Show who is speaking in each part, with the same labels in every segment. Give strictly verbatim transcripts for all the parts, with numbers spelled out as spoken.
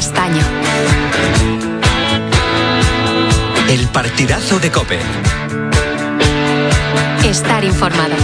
Speaker 1: Castaño.
Speaker 2: El partidazo de COPE.
Speaker 1: Estar informado.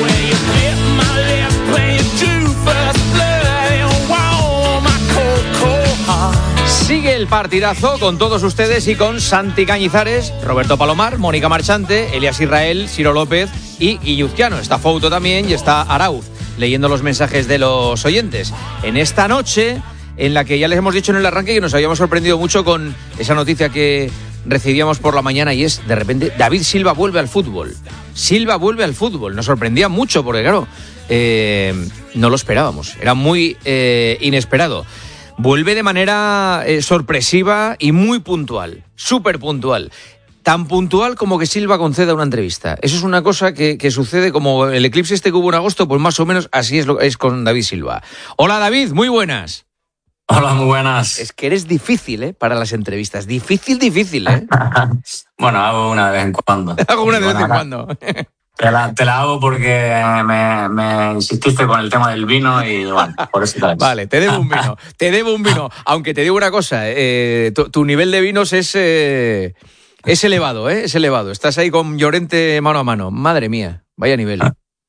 Speaker 3: Sigue el partidazo con todos ustedes y con Santi Cañizares, Roberto Palomar, Mónica Marchante, Elías Israel, Ciro López y Guilluzquiano. Está Fouto también y está Arauz, leyendo los mensajes de los oyentes. En esta noche, en la que ya les hemos dicho en el arranque que nos habíamos sorprendido mucho con esa noticia que recibíamos por la mañana, y es, de repente, David Silva vuelve al fútbol. Silva vuelve al fútbol. Nos sorprendía mucho porque, claro, eh, no lo esperábamos. Era muy eh, inesperado. Vuelve de manera eh, sorpresiva y muy puntual, súper puntual. Tan puntual como que Silva conceda una entrevista. Eso es una cosa que, que sucede como el eclipse este que hubo en agosto, pues más o menos así es, lo, es con David Silva. Hola David, muy buenas.
Speaker 4: Hola, muy buenas.
Speaker 3: Es que eres difícil, ¿eh? Para las entrevistas. Difícil, difícil, ¿eh?
Speaker 4: Bueno, hago una de vez en cuando.
Speaker 3: Hago una de
Speaker 4: bueno,
Speaker 3: vez en cuando.
Speaker 4: Te la, te la hago porque me, me insististe con el tema del vino y bueno, por eso te la he hecho.
Speaker 3: Vale, te debo un vino, te debo un vino. Aunque te digo una cosa, eh, tu, tu nivel de vinos es, eh, es elevado, ¿eh? Es elevado. Estás ahí con Llorente mano a mano. Madre mía, vaya nivel.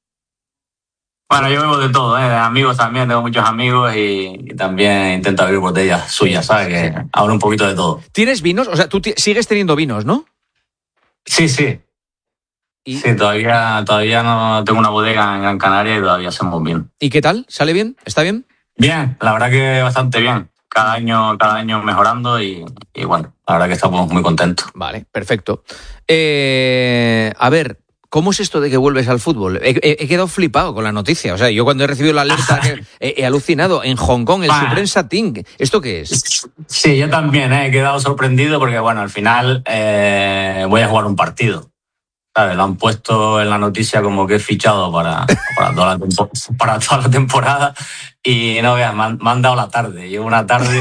Speaker 4: Bueno, yo bebo de todo, ¿eh? De amigos también, tengo muchos amigos y, y también intento abrir botellas suyas, ¿sabes? Que abro un poquito de todo.
Speaker 3: ¿Tienes vinos? O sea, tú t- sigues teniendo vinos, ¿no?
Speaker 4: Sí, sí.
Speaker 3: ¿Y?
Speaker 4: Sí, todavía, todavía no tengo una bodega en Gran Canaria y todavía hacemos bien.
Speaker 3: ¿Y qué tal? ¿Sale bien? ¿Está bien?
Speaker 4: Bien, la verdad que bastante bien. Cada año, cada año mejorando y, y bueno, la verdad que estamos muy contentos.
Speaker 3: Vale, perfecto. Eh, a ver, ¿cómo es esto de que vuelves al fútbol? He, he, he quedado flipado con la noticia. O sea, yo cuando he recibido la alerta he, he alucinado. En Hong Kong, el Supreme Satin. ¿Esto qué es?
Speaker 4: Sí, yo también ¿eh? he quedado sorprendido porque, bueno, al final eh, voy a jugar un partido. ¿Sabes? Lo han puesto en la noticia como que he fichado para, para, toda, la tempo, para toda la temporada y no veas, me han, me han dado la tarde. Llevo una tarde.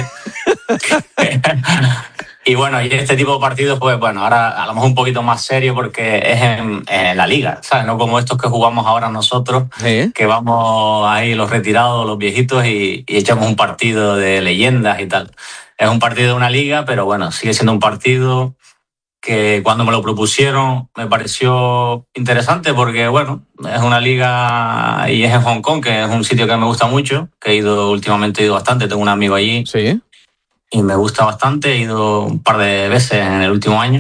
Speaker 4: Y bueno, y este tipo de partidos, pues bueno, ahora a lo mejor un poquito más serio porque es en, en la liga, ¿sabes? No como estos que jugamos ahora nosotros, ¿eh? Que vamos ahí los retirados, los viejitos y, y echamos un partido de leyendas y tal. Es un partido de una liga, pero bueno, sigue siendo un partido que cuando me lo propusieron me pareció interesante porque, bueno, es una liga y es en Hong Kong, que es un sitio que me gusta mucho, que he ido últimamente, he ido bastante, tengo un amigo allí.
Speaker 3: Sí.
Speaker 4: Y me gusta bastante, he ido un par de veces en el último año.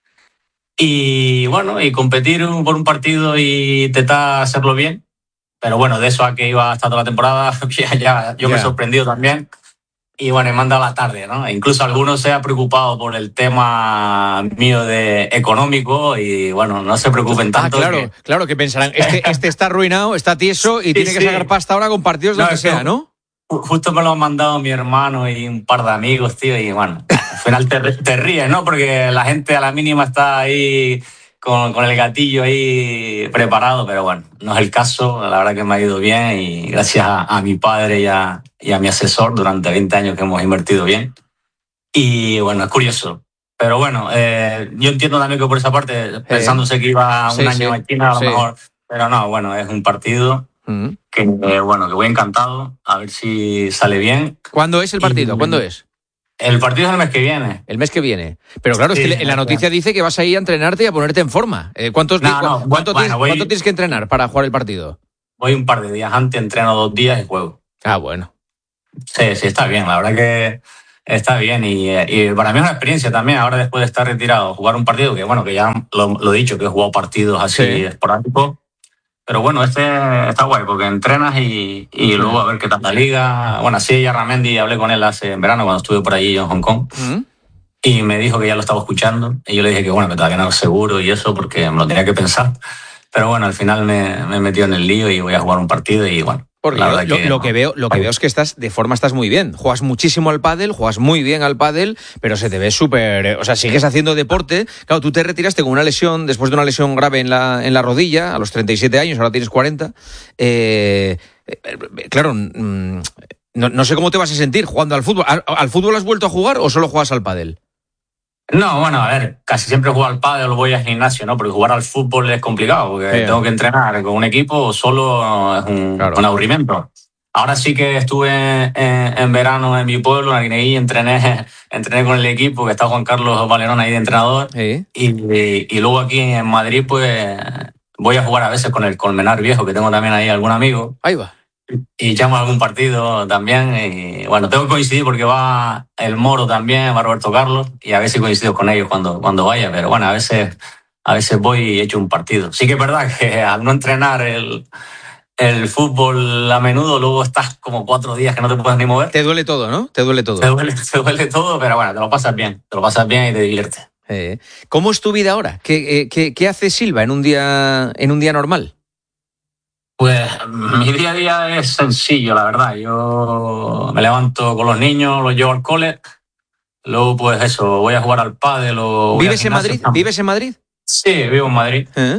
Speaker 4: Y bueno, y competir por un partido y intentar hacerlo bien. Pero bueno, de eso a que iba hasta toda la temporada, ya, ya yo yeah. me he sorprendido también. Y bueno, me han dado la tarde, ¿no? Incluso algunos se han preocupado por el tema mío de económico y bueno, no se preocupen tanto.
Speaker 3: Ah, claro,
Speaker 4: que...
Speaker 3: claro, que pensarán, este, este está arruinado, está tieso y sí, tiene que sí. sacar pasta ahora con partidos no, donde sea, ¿no?
Speaker 4: Justo me lo han mandado mi hermano y un par de amigos, tío, y bueno, al final te, te ríes, ¿no? Porque la gente a la mínima está ahí con, con el gatillo ahí preparado, pero bueno, no es el caso, la verdad que me ha ido bien y gracias a, a mi padre y a, y a mi asesor durante veinte años que hemos invertido bien. Y bueno, es curioso. Pero bueno, eh, yo entiendo también que por esa parte, pensándose que iba un sí, año sí, en China, a lo sí. mejor, pero no, bueno, es un partido... Uh-huh. Que eh, bueno, que voy encantado, a ver si sale bien.
Speaker 3: ¿Cuándo es el partido? Y, ¿Cuándo es?
Speaker 4: El partido es el mes que viene.
Speaker 3: El mes que viene. Pero claro, sí, es que en la noticia dice que vas a ir a entrenarte y a ponerte en forma. Eh, ¿Cuántos no, no, ¿cuánto, bueno, tienes, voy, ¿Cuánto tienes que entrenar para jugar el partido?
Speaker 4: Voy un par de días antes, entreno dos días y juego.
Speaker 3: Ah, bueno.
Speaker 4: Sí, sí, está bien, la verdad que está bien y, y para mí es una experiencia también, ahora después de estar retirado, jugar un partido que bueno, que ya lo, lo he dicho, que he jugado partidos así sí. esporádicos. Pero bueno, este está guay porque entrenas y, y sí. luego a ver qué tal la liga. Bueno, sí, ya Ramendi, hablé con él hace en verano cuando estuve por allí en Hong Kong. Uh-huh. Y me dijo que ya lo estaba escuchando. Y yo le dije que bueno, que todavía no seguro y eso porque me lo tenía que pensar. Pero bueno, al final me, me he metido en el lío y voy a jugar un partido y bueno.
Speaker 3: Porque la verdad lo, que, lo, que veo, lo que veo es que estás de forma estás muy bien. Juegas muchísimo al pádel, juegas muy bien al pádel, pero se te ve súper... O sea, sigues haciendo deporte. Claro, tú te retiraste con una lesión, después de una lesión grave en la, en la rodilla, a los treinta y siete años, ahora tienes cuarenta. Eh, claro, no, no sé cómo te vas a sentir jugando al fútbol. ¿Al, al fútbol has vuelto a jugar o solo juegas al pádel?
Speaker 4: No, bueno, a ver, casi siempre juego al pádel o voy al gimnasio, ¿no? Porque jugar al fútbol es complicado, porque sí. tengo que entrenar con un equipo o solo es un, claro. un aburrimiento. Ahora sí que estuve en, en verano en mi pueblo, en Arguineguín, entrené, entrené con el equipo, que está Juan Carlos Valerón ahí de entrenador.
Speaker 3: ¿Sí?
Speaker 4: Y, y, y luego aquí en Madrid, pues voy a jugar a veces con el Colmenar Viejo, que tengo también ahí algún amigo.
Speaker 3: Ahí va.
Speaker 4: Y echamos algún partido también. Y bueno, tengo que coincidir porque va el Moro también, va Roberto Carlos, y a veces coincido con ellos cuando, cuando vaya. Pero bueno, a veces, a veces voy y echo un partido. Sí que es verdad que al no entrenar el... el fútbol a menudo, luego estás como cuatro días que no te puedes ni mover.
Speaker 3: Te duele todo, ¿no? Te duele todo.
Speaker 4: Te duele, te duele todo, pero bueno, te lo pasas bien. Te lo pasas bien y te diviertes.
Speaker 3: Eh, ¿Cómo es tu vida ahora? ¿Qué, eh, qué, qué hace Silva en un día, en un día normal?
Speaker 4: Pues mi día a día es sencillo, la verdad. Yo me levanto con los niños, los llevo al cole. Luego, pues eso, voy a jugar al pádel o...
Speaker 3: ¿Vives en Madrid? ¿Vives en Madrid?
Speaker 4: Sí, vivo en Madrid.
Speaker 3: ¿Eh?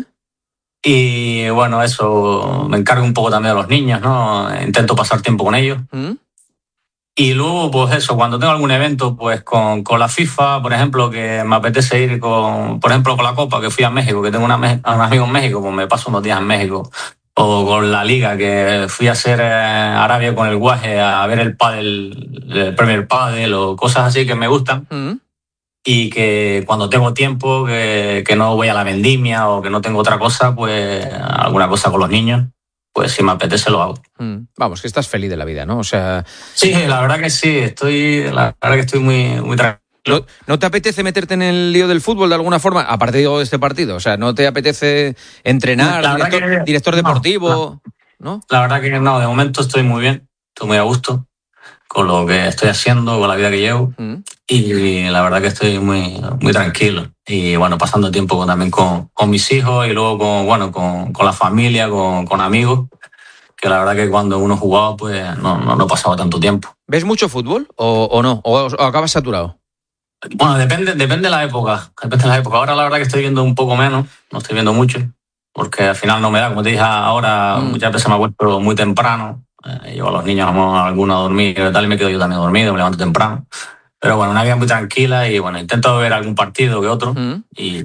Speaker 4: Y bueno, eso, me encargo un poco también de los niños, ¿no? Intento pasar tiempo con ellos.
Speaker 3: ¿Mm?
Speaker 4: Y luego, pues eso, cuando tengo algún evento, pues con, con la FIFA, por ejemplo, que me apetece ir con, por ejemplo, con la Copa, que fui a México, que tengo una, un amigo en México, pues me paso unos días en México. O con la Liga, que fui a hacer eh, Arabia con el Guaje a ver el pádel, el Premier Padel o cosas así que me gustan.
Speaker 3: ¿Mm?
Speaker 4: Y que cuando tengo tiempo, que, que no voy a la vendimia o que no tengo otra cosa, pues alguna cosa con los niños, pues si me apetece lo hago.
Speaker 3: Mm. Vamos, que estás feliz de la vida, ¿no? O sea...
Speaker 4: Sí, la verdad que sí, estoy, la verdad que estoy muy, muy tranquilo.
Speaker 3: ¿No, ¿No te apetece meterte en el lío del fútbol de alguna forma? Aparte de este partido, o sea, ¿no te apetece entrenar, director, que, director deportivo? No, no.
Speaker 4: ¿no? La verdad que no, de momento estoy muy bien, estoy muy a gusto con lo que estoy haciendo, con la vida que llevo. Mm. Y la verdad que estoy muy, muy tranquilo. Y bueno, pasando tiempo con, también con, con mis hijos y luego con, bueno, con, con la familia, con, con amigos. Que la verdad que cuando uno jugaba, pues no, no, no pasaba tanto tiempo.
Speaker 3: ¿Ves mucho fútbol o, o no? ¿O, o acabas saturado?
Speaker 4: Bueno, depende, depende de la época. Depende de la época. Ahora la verdad que estoy viendo un poco menos, no estoy viendo mucho. Porque al final no me da, como te dije ahora, mm. muchas veces me acuesto muy temprano. Eh, llevo a los niños a algunos a dormir y tal, y me quedo yo también dormido, me levanto temprano. Pero bueno, una vida muy tranquila y bueno, intento ver algún partido que otro. Mm. Y,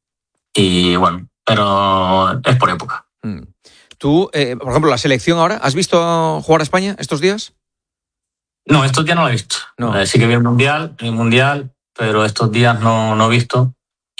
Speaker 4: y bueno, pero es por época.
Speaker 3: Mm. Tú, eh, por ejemplo, la selección ahora, ¿has visto jugar a España estos días?
Speaker 4: No, estos días no lo he visto. No. Eh, sí que vi el Mundial, el Mundial, pero estos días no, no he visto.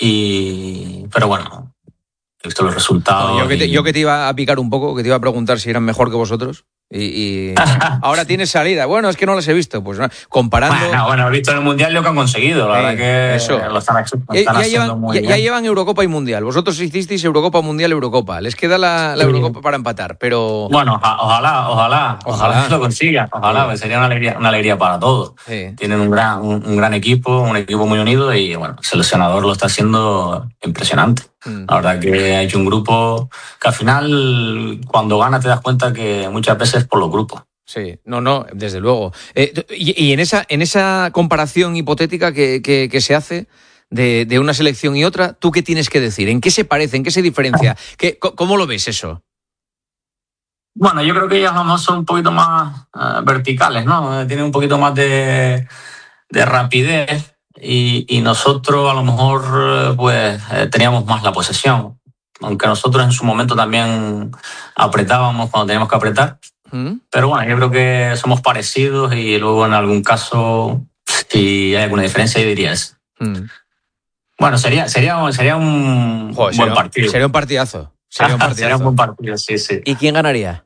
Speaker 4: Y pero bueno, he visto los resultados.
Speaker 3: No, yo, que te,
Speaker 4: y...
Speaker 3: yo que te iba a picar un poco, que te iba a preguntar si eran mejor que vosotros. Y, y ahora tienes salida. Bueno, es que no las he visto. Pues no, comparando.
Speaker 4: Bueno, bueno, he visto en el Mundial lo que han conseguido. La eh, verdad que
Speaker 3: eso.
Speaker 4: lo están, lo están
Speaker 3: ya, ya,
Speaker 4: haciendo
Speaker 3: llevan,
Speaker 4: muy
Speaker 3: ya,
Speaker 4: bien.
Speaker 3: Ya llevan Eurocopa y Mundial. Vosotros hicisteis Eurocopa, Mundial, Eurocopa. Les queda la, la Eurocopa para empatar, pero.
Speaker 4: Bueno, ojalá, ojalá, ojalá que lo consigan. Ojalá, pues sería una alegría, una alegría para todos. Sí. Tienen un gran, un, un gran equipo, un equipo muy unido y bueno, el seleccionador lo está haciendo impresionante. Mm. La verdad que ha hecho un grupo que al final, cuando gana, te das cuenta que muchas veces es por los grupos.
Speaker 3: Sí, no, no, desde luego. Eh, y, y en esa en esa comparación hipotética que, que, que se hace de, de una selección y otra, ¿tú qué tienes que decir? ¿En qué se parece? ¿En qué se diferencia? ¿Qué, ¿Cómo lo ves eso?
Speaker 4: Bueno, yo creo que ellas vamos son un poquito más uh, verticales, ¿no? Tienen un poquito más de, de rapidez y, y nosotros a lo mejor pues eh, teníamos más la posesión. Aunque nosotros en su momento también apretábamos cuando teníamos que apretar. Pero bueno, yo creo que somos parecidos y luego en algún caso, si hay alguna diferencia, yo diría eso. Mm. Bueno, sería, sería, sería un
Speaker 3: Joder,
Speaker 4: buen
Speaker 3: sería,
Speaker 4: partido.
Speaker 3: Sería un partidazo. Sería un partidazo.
Speaker 4: Sería un buen partido, sí, sí.
Speaker 3: ¿Y quién ganaría?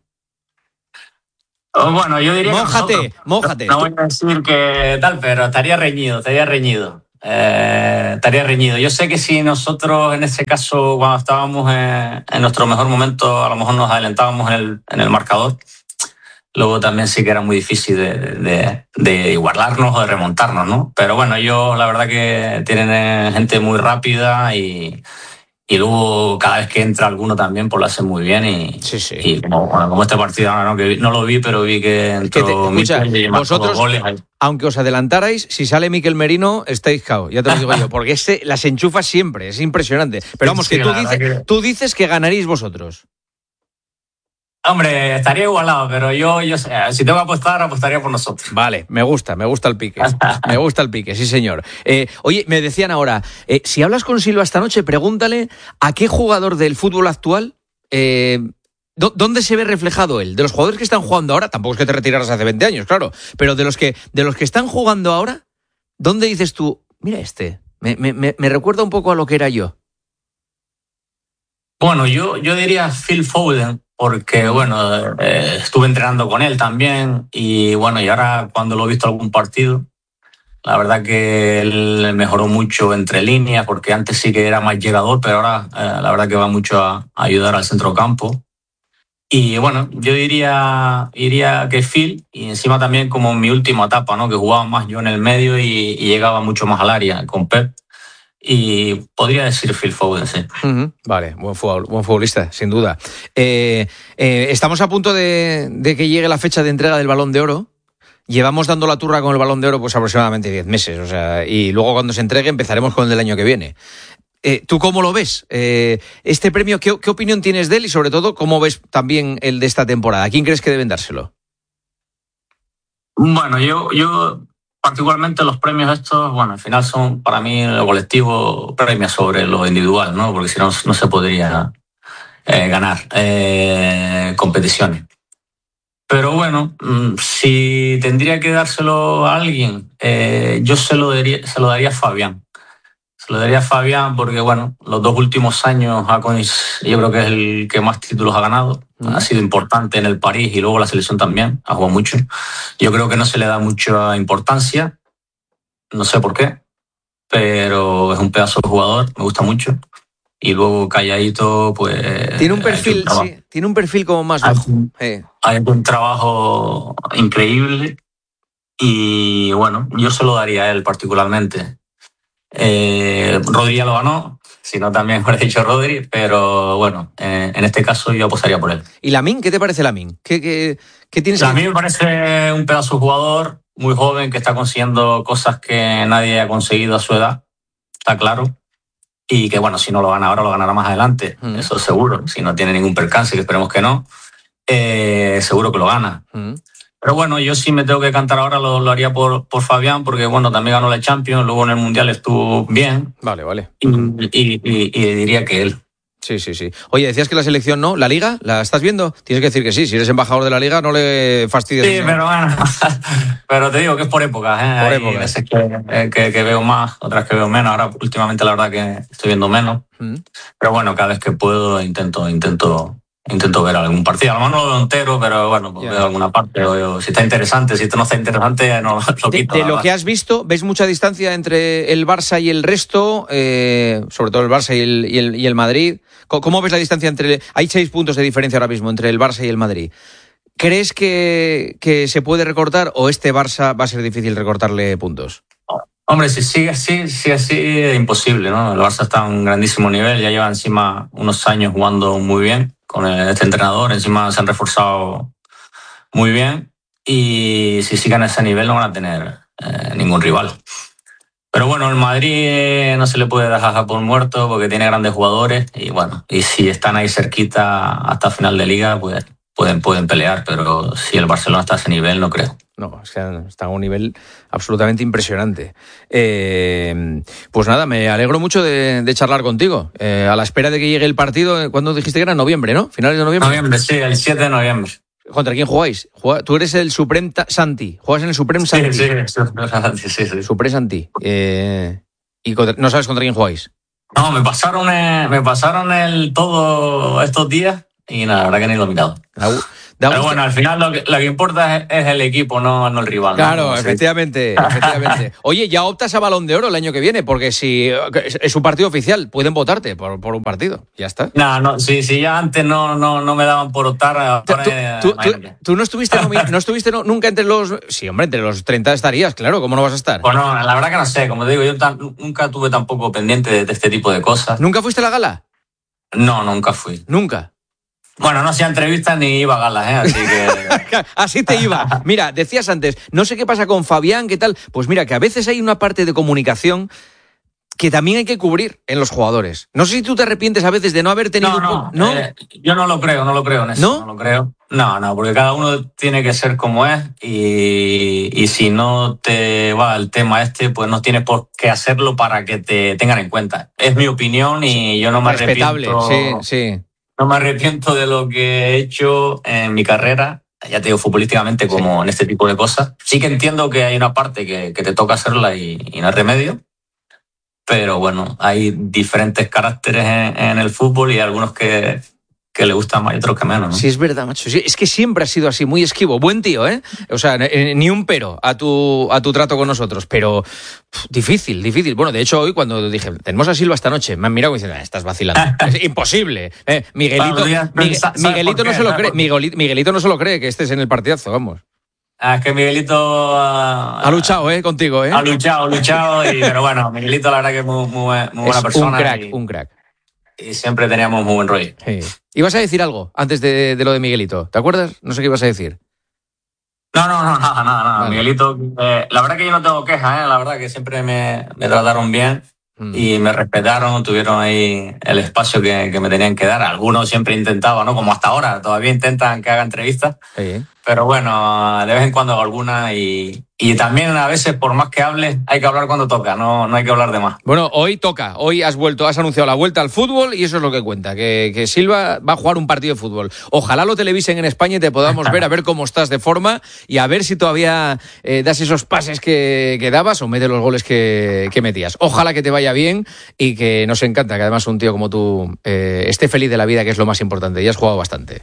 Speaker 4: Oh, bueno, yo diría
Speaker 3: mójate,
Speaker 4: que nosotros,
Speaker 3: mójate.
Speaker 4: No voy a decir que tal, pero estaría reñido, estaría reñido. Eh, estaría reñido. Yo sé que si nosotros en ese caso, cuando estábamos en, en nuestro mejor momento, a lo mejor nos adelantábamos en el, en el marcador. Luego también sí que era muy difícil de, de, de igualarnos o de remontarnos, ¿no? Pero bueno, ellos la verdad que tienen gente muy rápida y, y luego cada vez que entra alguno también pues lo hacen muy bien y,
Speaker 3: sí, sí.
Speaker 4: y como, bueno, como este partido ahora no, que no lo vi, pero vi que entró
Speaker 3: que te, escucha,
Speaker 4: y
Speaker 3: vosotros,
Speaker 4: goles.
Speaker 3: Aunque os adelantarais, si sale Miquel Merino, estáis cao, ya te lo digo yo, porque este las enchufa siempre, es impresionante. Pero vamos, sí, que, tú dices, que tú dices que ganaréis vosotros.
Speaker 4: Hombre, estaría igualado, pero yo, yo si tengo que apostar, apostaría por nosotros.
Speaker 3: Vale, me gusta, me gusta el pique. Me gusta el pique, sí señor. Eh, oye, me decían ahora, eh, si hablas con Silva esta noche, pregúntale a qué jugador del fútbol actual eh, ¿Dónde se ve reflejado él? De los jugadores que están jugando ahora, tampoco es que te retiraras hace veinte años, claro, pero de los que, de los que están jugando ahora, ¿dónde dices tú, mira este, me, me, me recuerda un poco a lo que era yo?
Speaker 4: Bueno, yo, yo diría Phil Foden, porque bueno, eh, estuve entrenando con él también y bueno, y ahora cuando lo he visto algún partido, la verdad que él mejoró mucho entre líneas, porque antes sí que era más llegador, pero ahora eh, la verdad que va mucho a, a ayudar al centrocampo. Y bueno, yo diría, diría que Phil, y encima también como en mi última etapa, ¿no? Que jugaba más yo en el medio y, y llegaba mucho más al área con Pep. Y podría decir Phil Foden, sí.
Speaker 3: Uh-huh. Vale, buen, futbol, buen futbolista, sin duda. Eh, eh, estamos a punto de, de que llegue la fecha de entrega del Balón de Oro. Llevamos dando la turra con el Balón de Oro pues aproximadamente diez meses, o sea, y luego cuando se entregue empezaremos con el del año que viene. Eh, ¿Tú cómo lo ves? Eh, este premio, ¿qué, ¿qué opinión tienes de él? Y sobre todo, ¿cómo ves también el de esta temporada? ¿A quién crees que deben dárselo?
Speaker 4: Bueno, yo... yo... particularmente los premios estos, bueno, al final son para mí el colectivo premia sobre lo individual, ¿no? Porque si no, no se podría eh, ganar eh, competiciones. Pero bueno, si tendría que dárselo a alguien, eh, yo se lo, daría, se lo daría a Fabián. Se lo daría a Fabián porque, bueno, los dos últimos años yo creo que es el que más títulos ha ganado. Mm. Ha sido importante en el París y luego la selección también, ha jugado mucho. Yo creo que no se le da mucha importancia, no sé por qué, pero es un pedazo de jugador, me gusta mucho. Y luego calladito, pues...
Speaker 3: Tiene un perfil, un sí, tiene un perfil como más bajo.
Speaker 4: Hay, eh. hay un trabajo increíble y, bueno, yo se lo daría a él particularmente. Eh, Rodri ya lo ganó, si no también hubiera dicho Rodri, pero bueno, eh, en este caso yo apostaría por él.
Speaker 3: ¿Y Lamine? ¿Qué te parece Lamine? ¿Qué, qué, qué tienes?
Speaker 4: A mí me parece un pedazo de jugador muy joven que está consiguiendo cosas que nadie ha conseguido a su edad, está claro, y que bueno, si no lo gana ahora lo ganará más adelante, mm. eso seguro, si no tiene ningún percance, que esperemos que no, eh, seguro que lo gana. Mm. Pero bueno, yo sí me tengo que cantar ahora, lo, lo haría por, por Fabián, porque bueno, también ganó la Champions, luego en el Mundial estuvo bien.
Speaker 3: Vale, vale.
Speaker 4: Y, y, y, y diría que él.
Speaker 3: Sí, sí, sí. Oye, decías que la selección no, ¿la Liga? ¿La estás viendo? Tienes que decir que sí, si eres embajador de la Liga no le fastidies.
Speaker 4: Sí, pero bueno, pero te digo que es por épocas, ¿eh?
Speaker 3: Por
Speaker 4: Hay
Speaker 3: épocas.
Speaker 4: veces que, que, que veo más, otras que veo menos. Ahora últimamente la verdad que estoy viendo menos. Mm. Pero bueno, cada vez que puedo intento, intento... Intento ver algún partido, a lo mejor no lo veo entero, pero bueno, pues yeah. veo alguna parte. O, o, si está interesante, si esto no está interesante, no lo quito.
Speaker 3: De, de lo que has visto, ¿ves mucha distancia entre el Barça y el resto? Eh, sobre todo el Barça y el, y, el, y el Madrid. ¿Cómo ves la distancia entre...? Hay seis puntos de diferencia ahora mismo entre el Barça y el Madrid. ¿Crees que, que se puede recortar o este Barça va a ser difícil recortarle puntos?
Speaker 4: Hombre, si sigue así, si sigue así, es imposible, ¿no? El Barça está a un grandísimo nivel, ya lleva encima unos años jugando muy bien con este entrenador, encima se han reforzado muy bien y si siguen a ese nivel no van a tener eh, ningún rival. Pero bueno, el Madrid no se le puede dejar por muerto porque tiene grandes jugadores y bueno, y si están ahí cerquita hasta final de liga, pues pueden, pueden pelear, pero si el Barcelona está a ese nivel, no creo.
Speaker 3: No, es que está a un nivel absolutamente impresionante. Eh, pues nada, me alegro mucho de, de charlar contigo. Eh, a la espera de que llegue el partido, ¿cuándo dijiste que era? Noviembre, ¿no? ¿Finales de noviembre?
Speaker 4: Noviembre, sí, el siete de noviembre.
Speaker 3: ¿Contra quién jugáis? Tú eres el Suprem Santi. ¿Juegas en el Suprem Santi?
Speaker 4: Sí, sí, sí, sí.
Speaker 3: Suprem Santi. Eh, ¿Y contra, no sabes contra quién jugáis?
Speaker 4: No, me pasaron el, me pasaron el todo estos días y nada, la verdad que ni lo he mirado. Pero bueno, al final lo que, lo que importa es, es el equipo, no, no el rival.
Speaker 3: Claro,
Speaker 4: ¿no?
Speaker 3: efectivamente, efectivamente. Oye, ya optas a Balón de Oro el año que viene, porque si es un partido oficial, pueden votarte por, por un partido. Ya está.
Speaker 4: No, no, si, si ya antes no, no, no me daban por optar. Ahora,
Speaker 3: ¿Tú, tú, tú, tú no estuviste, no estuviste no, nunca entre los... Sí, hombre, entre los treinta estarías, claro, ¿cómo no vas a estar?
Speaker 4: Bueno, la verdad que no sé, como te digo, yo tan, nunca tuve tampoco pendiente de, de este tipo de cosas.
Speaker 3: ¿Nunca fuiste a la gala?
Speaker 4: No, nunca fui.
Speaker 3: ¿Nunca?
Speaker 4: Bueno, no hacía entrevistas ni iba a galas, ¿eh? Así que...
Speaker 3: Así te iba. Mira, decías antes, no sé qué pasa con Fabián, ¿qué tal? Pues mira, que a veces hay una parte de comunicación que también hay que cubrir en los jugadores. No sé si tú te arrepientes a veces de no haber tenido...
Speaker 4: No, no, ¿no? Eh, yo no lo creo, no lo creo en eso.
Speaker 3: ¿No?
Speaker 4: No lo creo. No, no, porque cada uno tiene que ser como es y, y si no te va el tema este, pues no tienes por qué hacerlo para que te tengan en cuenta. Es mi opinión y yo no me
Speaker 3: Respetable,
Speaker 4: arrepiento...
Speaker 3: sí, sí.
Speaker 4: no me arrepiento de lo que he hecho en mi carrera, ya te digo, futbolísticamente, como sí. En este tipo de cosas. Sí que entiendo que hay una parte que, que te toca hacerla y, y no hay remedio, pero bueno, hay diferentes caracteres en, en el fútbol y algunos que... que le gustan más y otros que menos, ¿no?
Speaker 3: Sí, es verdad, macho. Sí, es que siempre ha sido así, muy esquivo. Buen tío, ¿eh? O sea, ni un pero a tu, a tu trato con nosotros, pero pff, difícil, difícil. Bueno, de hecho, hoy cuando dije, tenemos a Silva esta noche, me han mirado y me dicen, ah, estás vacilando. Es imposible. Eh, Miguelito, Miguel, Miguelito no se lo cree, Miguelito, Miguelito no se lo cree que estés en el partidazo, vamos.
Speaker 4: Ah, es que Miguelito... Uh,
Speaker 3: ha luchado, ¿eh? Contigo, ¿eh?
Speaker 4: Ha luchado, ha luchado, y, pero bueno, Miguelito la verdad que es muy, muy, muy buena
Speaker 3: es
Speaker 4: persona.
Speaker 3: un crack,
Speaker 4: y...
Speaker 3: un crack.
Speaker 4: Y siempre teníamos muy buen rollo.
Speaker 3: Sí. ¿Ibas a decir algo antes de, de lo de Miguelito? ¿Te acuerdas? No sé qué ibas a decir.
Speaker 4: No, no, no, nada, nada, nada. Vale. Miguelito, eh, la verdad que yo no tengo quejas, ¿eh? La verdad que siempre me, me trataron bien mm. y me respetaron, tuvieron ahí el espacio que, que me tenían que dar. Algunos siempre intentaban, ¿no? Como hasta ahora, todavía intentan que haga entrevistas. Sí. Pero bueno, de vez en cuando hago alguna y, y también a veces, por más que hables, hay que hablar cuando toca, no, no hay que hablar de más.
Speaker 3: Bueno, hoy toca, hoy has vuelto, has anunciado la vuelta al fútbol y eso es lo que cuenta, que, que Silva va a jugar un partido de fútbol. Ojalá lo televisen en España y te podamos ver, a ver cómo estás de forma y a ver si todavía eh, das esos pases que, que dabas o metes los goles que, que metías. Ojalá que te vaya bien y que nos encanta que además un tío como tú eh, esté feliz de la vida, que es lo más importante, y has jugado bastante.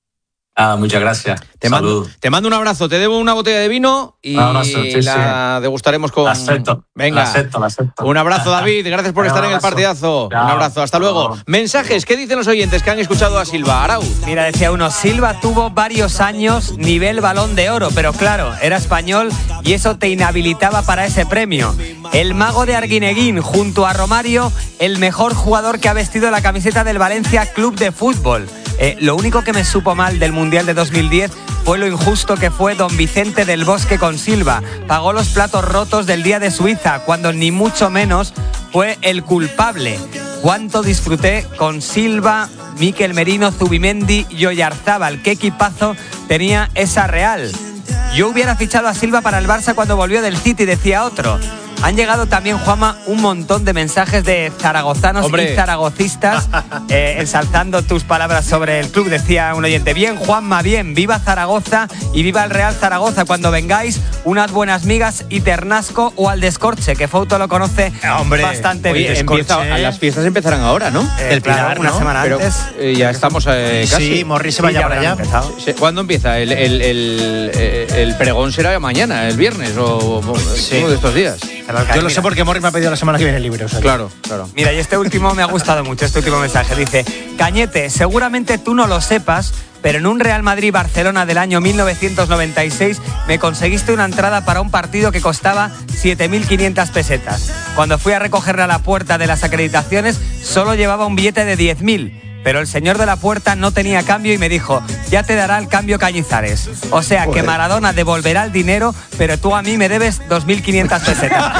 Speaker 4: Ah, muchas gracias.
Speaker 3: Te mando, te mando un abrazo. Te debo una botella de vino y un abrazo, sí, la sí. degustaremos con...
Speaker 4: La acepto.
Speaker 3: Venga.
Speaker 4: La acepto, la acepto.
Speaker 3: Un abrazo, David. Gracias por estar en el partidazo. Chao. Un abrazo. Hasta luego. Chao. Mensajes. ¿Qué dicen los oyentes que han escuchado a Silva? Arauz.
Speaker 1: Mira, decía uno, Silva tuvo varios años nivel Balón de Oro, pero claro, era español y eso te inhabilitaba para ese premio. El mago de Arguineguín, junto a Romario, el mejor jugador que ha vestido la camiseta del Valencia Club de Fútbol. Eh, lo único que me supo mal del Mundial de dos mil diez fue lo injusto que fue don Vicente del Bosque con Silva. Pagó los platos rotos del día de Suiza, cuando ni mucho menos fue el culpable. Cuánto disfruté con Silva, Mikel Merino, Zubimendi y Oyarzábal. Qué equipazo tenía esa Real. Yo hubiera fichado a Silva para el Barça cuando volvió del City, decía otro. Han llegado también, Juanma, un montón de mensajes de zaragozanos Hombre. y zaragocistas eh, ensalzando tus palabras sobre el club. Decía un oyente, bien, Juanma, bien, viva Zaragoza y viva el Real Zaragoza. Cuando vengáis, unas buenas migas y Ternasco o al Descorche, que Fouto lo conoce Hombre. bastante
Speaker 3: Oye,
Speaker 1: bien.
Speaker 3: Empieza, las fiestas empezarán ahora, ¿no?
Speaker 1: Eh, el Pilar, claro, una ¿no? semana Pero, antes.
Speaker 3: Eh, ya estamos eh, casi.
Speaker 1: Sí, Morri se va sí, ya para allá.
Speaker 3: ¿Cuándo empieza? El, el, el, el, el pregón será mañana, el viernes o, o sí. uno de estos días.
Speaker 5: Yo lo sé porque Morris me ha pedido la semana que viene libre. O sea,
Speaker 3: claro, claro.
Speaker 1: Mira, y este último me ha gustado mucho, este último mensaje. Dice, Cañete, seguramente tú no lo sepas, pero en un Real Madrid-Barcelona del año mil novecientos noventa y seis me conseguiste una entrada para un partido que costaba siete mil quinientas pesetas. Cuando fui a recogerla a la puerta de las acreditaciones, solo llevaba un billete de diez mil. Pero el señor de la puerta no tenía cambio y me dijo, ya te dará el cambio Cañizares. O sea, Joder. que Maradona devolverá el dinero, pero tú a mí me debes dos mil quinientas pesetas.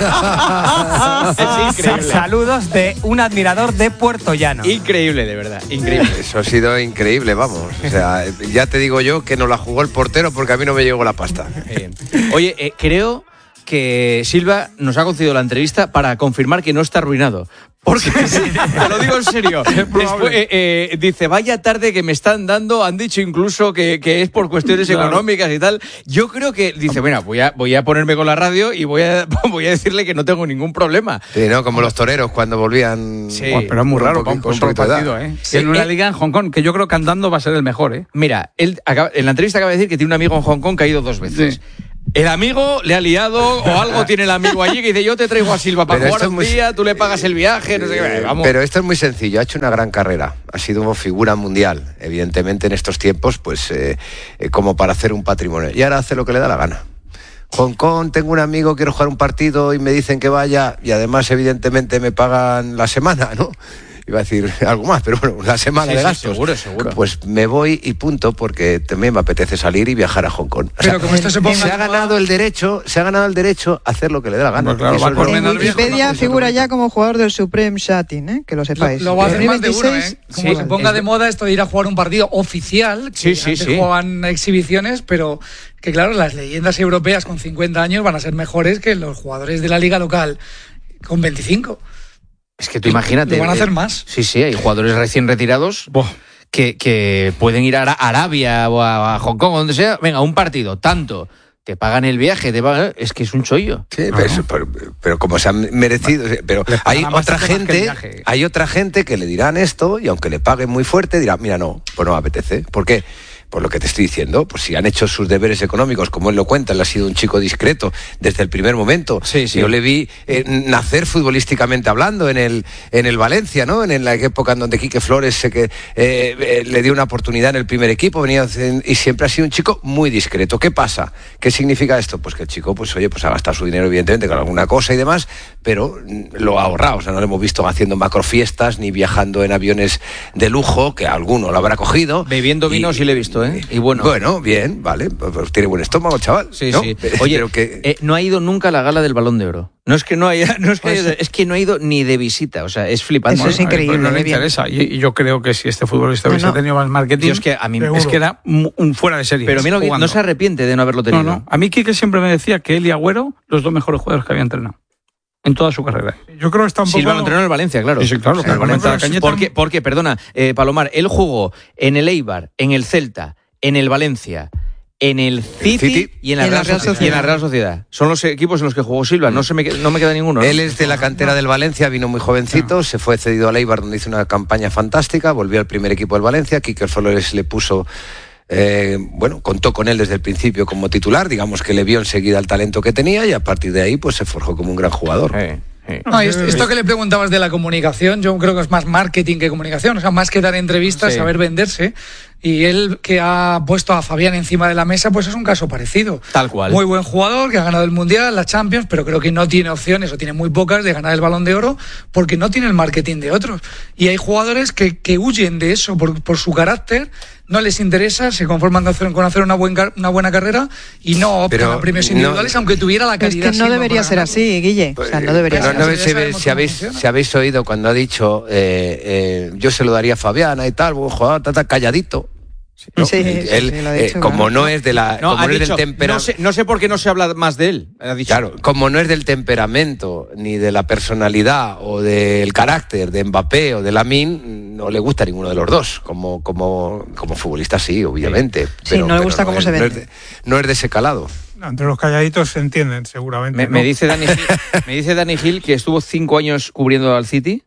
Speaker 1: Es increíble. Saludos de un admirador de Puerto Llano.
Speaker 3: Increíble, de verdad, increíble.
Speaker 6: Eso ha sido increíble, vamos. O sea, ya te digo yo que no la jugó el portero porque a mí no me llegó la pasta.
Speaker 3: Bien. Oye, eh, creo que Silva nos ha concedido la entrevista para confirmar que no está arruinado. Porque, te lo digo en serio, después, eh, eh, dice, vaya tarde que me están dando, han dicho incluso que, que es por cuestiones claro. económicas y tal. Yo creo que, dice, bueno, voy a, voy a ponerme con la radio y voy a, voy a decirle que no tengo ningún problema.
Speaker 6: Sí, ¿no? Como los toreros cuando volvían...
Speaker 5: Sí. Bueno, pero es muy raro para un, un solo partido, ¿eh? Sí, en una eh, liga en Hong Kong, que yo creo que andando va a ser el mejor, ¿eh?
Speaker 3: Mira, él acaba, en la entrevista acaba de decir que tiene un amigo en Hong Kong que ha ido dos veces. Sí. El amigo le ha liado o algo tiene el amigo allí que dice yo te traigo a Silva para pero jugar un muy... día, tú le pagas el viaje, no sé qué. Vamos.
Speaker 6: Pero esto es muy sencillo, ha hecho una gran carrera, ha sido una figura mundial, evidentemente en estos tiempos, pues eh, eh, como para hacer un patrimonio. Y ahora hace lo que le da la gana. Hong Kong, tengo un amigo, quiero jugar un partido y me dicen que vaya y además evidentemente me pagan la semana, ¿no? Iba a decir algo más, pero bueno, una semana
Speaker 3: sí,
Speaker 6: de
Speaker 3: sí,
Speaker 6: gastos.
Speaker 3: Seguro, seguro.
Speaker 6: Pues me voy y punto, porque también me apetece salir y viajar a Hong Kong. O
Speaker 5: pero
Speaker 6: sea,
Speaker 5: como esto se, ponga
Speaker 6: se ha ganado el derecho, se ha ganado el derecho a hacer lo que le dé la gana.
Speaker 5: Pues claro, va por
Speaker 7: en Wikipedia viejo, figura ya como jugador del Supreme Shatin, ¿eh? Que lo sepáis.
Speaker 5: Lo, lo va a hacer más de uno, ¿eh? Como sí, se ponga es... de moda esto de ir a jugar un partido oficial, que
Speaker 3: sí, sí,
Speaker 5: antes
Speaker 3: sí.
Speaker 5: jugaban exhibiciones, pero que claro, las leyendas europeas con cincuenta años van a ser mejores que los jugadores de la liga local con veinticinco.
Speaker 3: Es que tú imagínate.
Speaker 8: Lo van a hacer más.
Speaker 3: Sí, sí, hay jugadores recién retirados que, que pueden ir a Arabia o a Hong Kong o donde sea. Venga, un partido, tanto. Te pagan el viaje, te pagan... Es que es un chollo.
Speaker 6: Sí, pero, eso, pero, pero como se han merecido... Pero hay otra gente hay otra gente que le dirán esto y aunque le paguen muy fuerte, dirán, mira, no, pues no me apetece. ¿Por qué? Por lo que te estoy diciendo, pues si han hecho sus deberes económicos, como él lo cuenta, él ha sido un chico discreto desde el primer momento.
Speaker 3: Sí, sí.
Speaker 6: Yo le vi eh, nacer futbolísticamente hablando en el en el Valencia, ¿no? En la época en donde Quique Flores se que, eh, eh, le dio una oportunidad en el primer equipo, venía y siempre ha sido un chico muy discreto. ¿Qué pasa? ¿Qué significa esto? Pues que el chico, pues oye, pues ha gastado su dinero evidentemente con alguna cosa y demás, pero lo ha ahorrado. O sea, no lo hemos visto haciendo macrofiestas ni viajando en aviones de lujo, que alguno lo habrá cogido.
Speaker 3: Bebiendo vino sí le he visto. ¿Eh? Y bueno.
Speaker 6: Bueno, bien, vale. Pues tiene buen estómago, chaval.
Speaker 3: Sí,
Speaker 6: ¿no?
Speaker 3: sí. Oye,
Speaker 6: pero que...
Speaker 3: eh, no ha ido nunca a la gala del Balón de Oro. No es que no haya, no es que, haya, es que no ha ido ni de visita. O sea, es flipante.
Speaker 7: Eso es increíble.
Speaker 5: No le interesa. Y yo creo que si este futbolista hubiese
Speaker 7: no, no.
Speaker 5: tenido más marketing,
Speaker 3: Yo es que a mí
Speaker 5: es que era un fuera de serie.
Speaker 3: Pero mira, que no se arrepiente de no haberlo tenido.
Speaker 5: No, no. A mí Quique siempre me decía que él y Agüero, los dos mejores jugadores que había entrenado en toda su carrera.
Speaker 9: Yo creo que está un poco...
Speaker 3: Silva lo entrenó en el Valencia, claro.
Speaker 5: Sí, sí, claro.
Speaker 3: Sí, sí, porque, porque, perdona, eh, Palomar, él jugó en el Eibar, en el Celta, en el Valencia, en el City,
Speaker 6: City
Speaker 3: y, en la
Speaker 7: y en
Speaker 3: Real
Speaker 7: la Real
Speaker 3: Sociedad. y en la Real Sociedad. Son los equipos en los que jugó Silva. No, se me, no me queda ninguno, ¿no?
Speaker 6: Él es de la cantera del Valencia, vino muy jovencito, no. se fue cedido al Eibar, donde hizo una campaña fantástica, volvió al primer equipo del Valencia. Quique Flores le puso... Eh, bueno, contó con él desde el principio como titular, digamos que le vio enseguida el talento que tenía y a partir de ahí pues se forjó como un gran jugador.
Speaker 3: Eh.
Speaker 8: No, esto que le preguntabas de la comunicación, yo creo que es más marketing que comunicación, o sea, más que dar entrevistas, sí. saber venderse. Y él, que ha puesto a Fabián encima de la mesa, pues es un caso parecido.
Speaker 3: Tal cual.
Speaker 8: Muy buen jugador, que ha ganado el Mundial, la Champions, pero creo que no tiene opciones, o tiene muy pocas, de ganar el Balón de Oro, porque no tiene el marketing de otros. Y hay jugadores que, que huyen de eso por, por su carácter, no les interesa, se conforman con hacer una, buen, una buena carrera y no optan
Speaker 6: pero
Speaker 8: a premios individuales, no, aunque tuviera la calidad.
Speaker 7: Es que no debería ser así, Guille. O sea, no debería
Speaker 6: pero
Speaker 7: ser
Speaker 6: no,
Speaker 7: así.
Speaker 6: No, si, si, habéis, si habéis oído cuando ha dicho eh, eh, yo se lo daría a Fabiana y tal, buen jugador, tata, calladito. ¿no? Sí,
Speaker 7: él,
Speaker 6: él,
Speaker 7: sí, lo ha dicho,
Speaker 6: eh, como
Speaker 7: ¿no?
Speaker 6: no es de la
Speaker 3: no,
Speaker 6: como no es
Speaker 3: dicho,
Speaker 6: del temperamento,
Speaker 3: no sé, no sé por qué no se habla más de él, ha dicho.
Speaker 6: Claro, como no es del temperamento ni de la personalidad o del carácter de Mbappé o de Lamine, no le gusta a ninguno de los dos. Como como como futbolista sí, obviamente.
Speaker 7: Sí,
Speaker 6: pero,
Speaker 7: no le
Speaker 6: pero
Speaker 7: gusta
Speaker 6: no
Speaker 7: cómo
Speaker 6: es,
Speaker 7: se vende.
Speaker 6: No es, de, no es de ese calado.
Speaker 9: No, entre los calladitos se entienden, seguramente.
Speaker 3: Me,
Speaker 9: ¿no?
Speaker 3: me dice Dani Gil, me dice Dani Gil que estuvo cinco años cubriendo al City,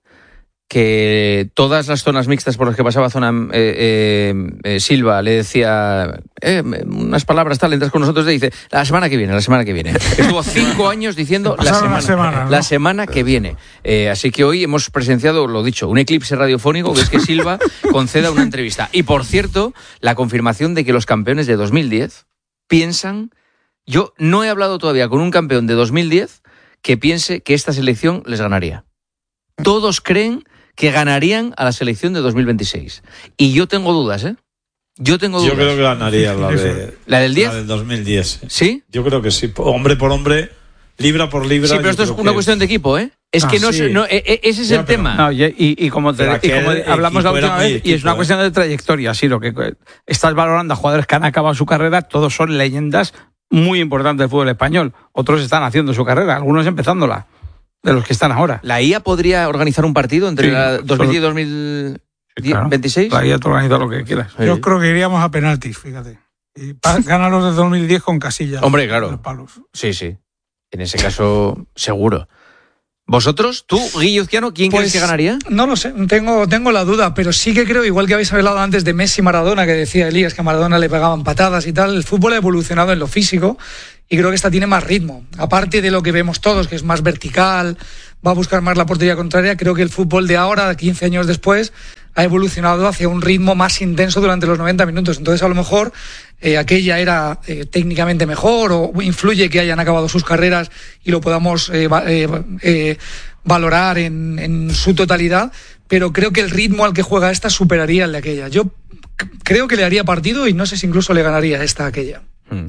Speaker 3: que todas las zonas mixtas por las que pasaba zona eh, eh, eh, Silva le decía eh, unas palabras tal, entras con nosotros y dice la semana que viene, la semana que viene. Estuvo cinco años diciendo la semana,
Speaker 9: la semana, ¿no?
Speaker 3: la semana que viene. Eh, así que hoy hemos presenciado, lo dicho, un eclipse radiofónico, que es que Silva conceda una entrevista. Y por cierto, la confirmación de que los campeones de dos mil diez piensan... Yo no he hablado todavía con un campeón de dos mil diez que piense que esta selección les ganaría. Todos creen que ganarían a la selección de dos mil veintiséis. Y yo tengo dudas, ¿eh? Yo tengo dudas.
Speaker 10: Yo creo que ganaría la, de,
Speaker 3: ¿La del diez?
Speaker 10: La del dos mil diez.
Speaker 3: ¿Sí?
Speaker 10: Yo creo que sí. Hombre por hombre, libra por libra.
Speaker 3: Sí, pero esto es una cuestión de equipo, ¿eh? Es ah, que no, sí. no, ese es ya, el
Speaker 5: pero,
Speaker 3: tema.
Speaker 5: No, y, y, como te, y como hablamos la última vez, equipo, y es una cuestión de trayectoria, sí, lo que estás valorando a jugadores que han acabado su carrera, todos son leyendas muy importantes del fútbol español. Otros están haciendo su carrera, algunos empezándola, de los que están ahora.
Speaker 3: ¿La I A podría organizar un partido entre sí, la dos mil diez y dos mil veintiséis?
Speaker 5: Sí, claro. La I A te organiza lo que quieras.
Speaker 9: Sí. Yo creo que iríamos a penaltis, fíjate. Y ganan los de dos mil diez con Casillas.
Speaker 3: Hombre, claro.
Speaker 9: Palos.
Speaker 3: Sí, sí. En ese caso, seguro. ¿Vosotros? ¿Tú, Guilluzquiano, quién pues, crees que ganaría?
Speaker 8: No lo sé, tengo, tengo la duda, pero sí que creo, igual que habéis hablado antes de Messi y Maradona, que decía Elías que a Maradona le pegaban patadas y tal, el fútbol ha evolucionado en lo físico y creo que esta tiene más ritmo. Aparte de lo que vemos todos, que es más vertical, va a buscar más la portería contraria, creo que el fútbol de ahora, quince años después, ha evolucionado hacia un ritmo más intenso durante los noventa minutos. Entonces, a lo mejor, eh, aquella era eh, técnicamente mejor o influye que hayan acabado sus carreras y lo podamos eh, eh, eh, valorar en, en su totalidad, pero creo que el ritmo al que juega esta superaría el de aquella. Yo c- creo que le haría partido y no sé si incluso le ganaría esta a aquella.
Speaker 3: Mm.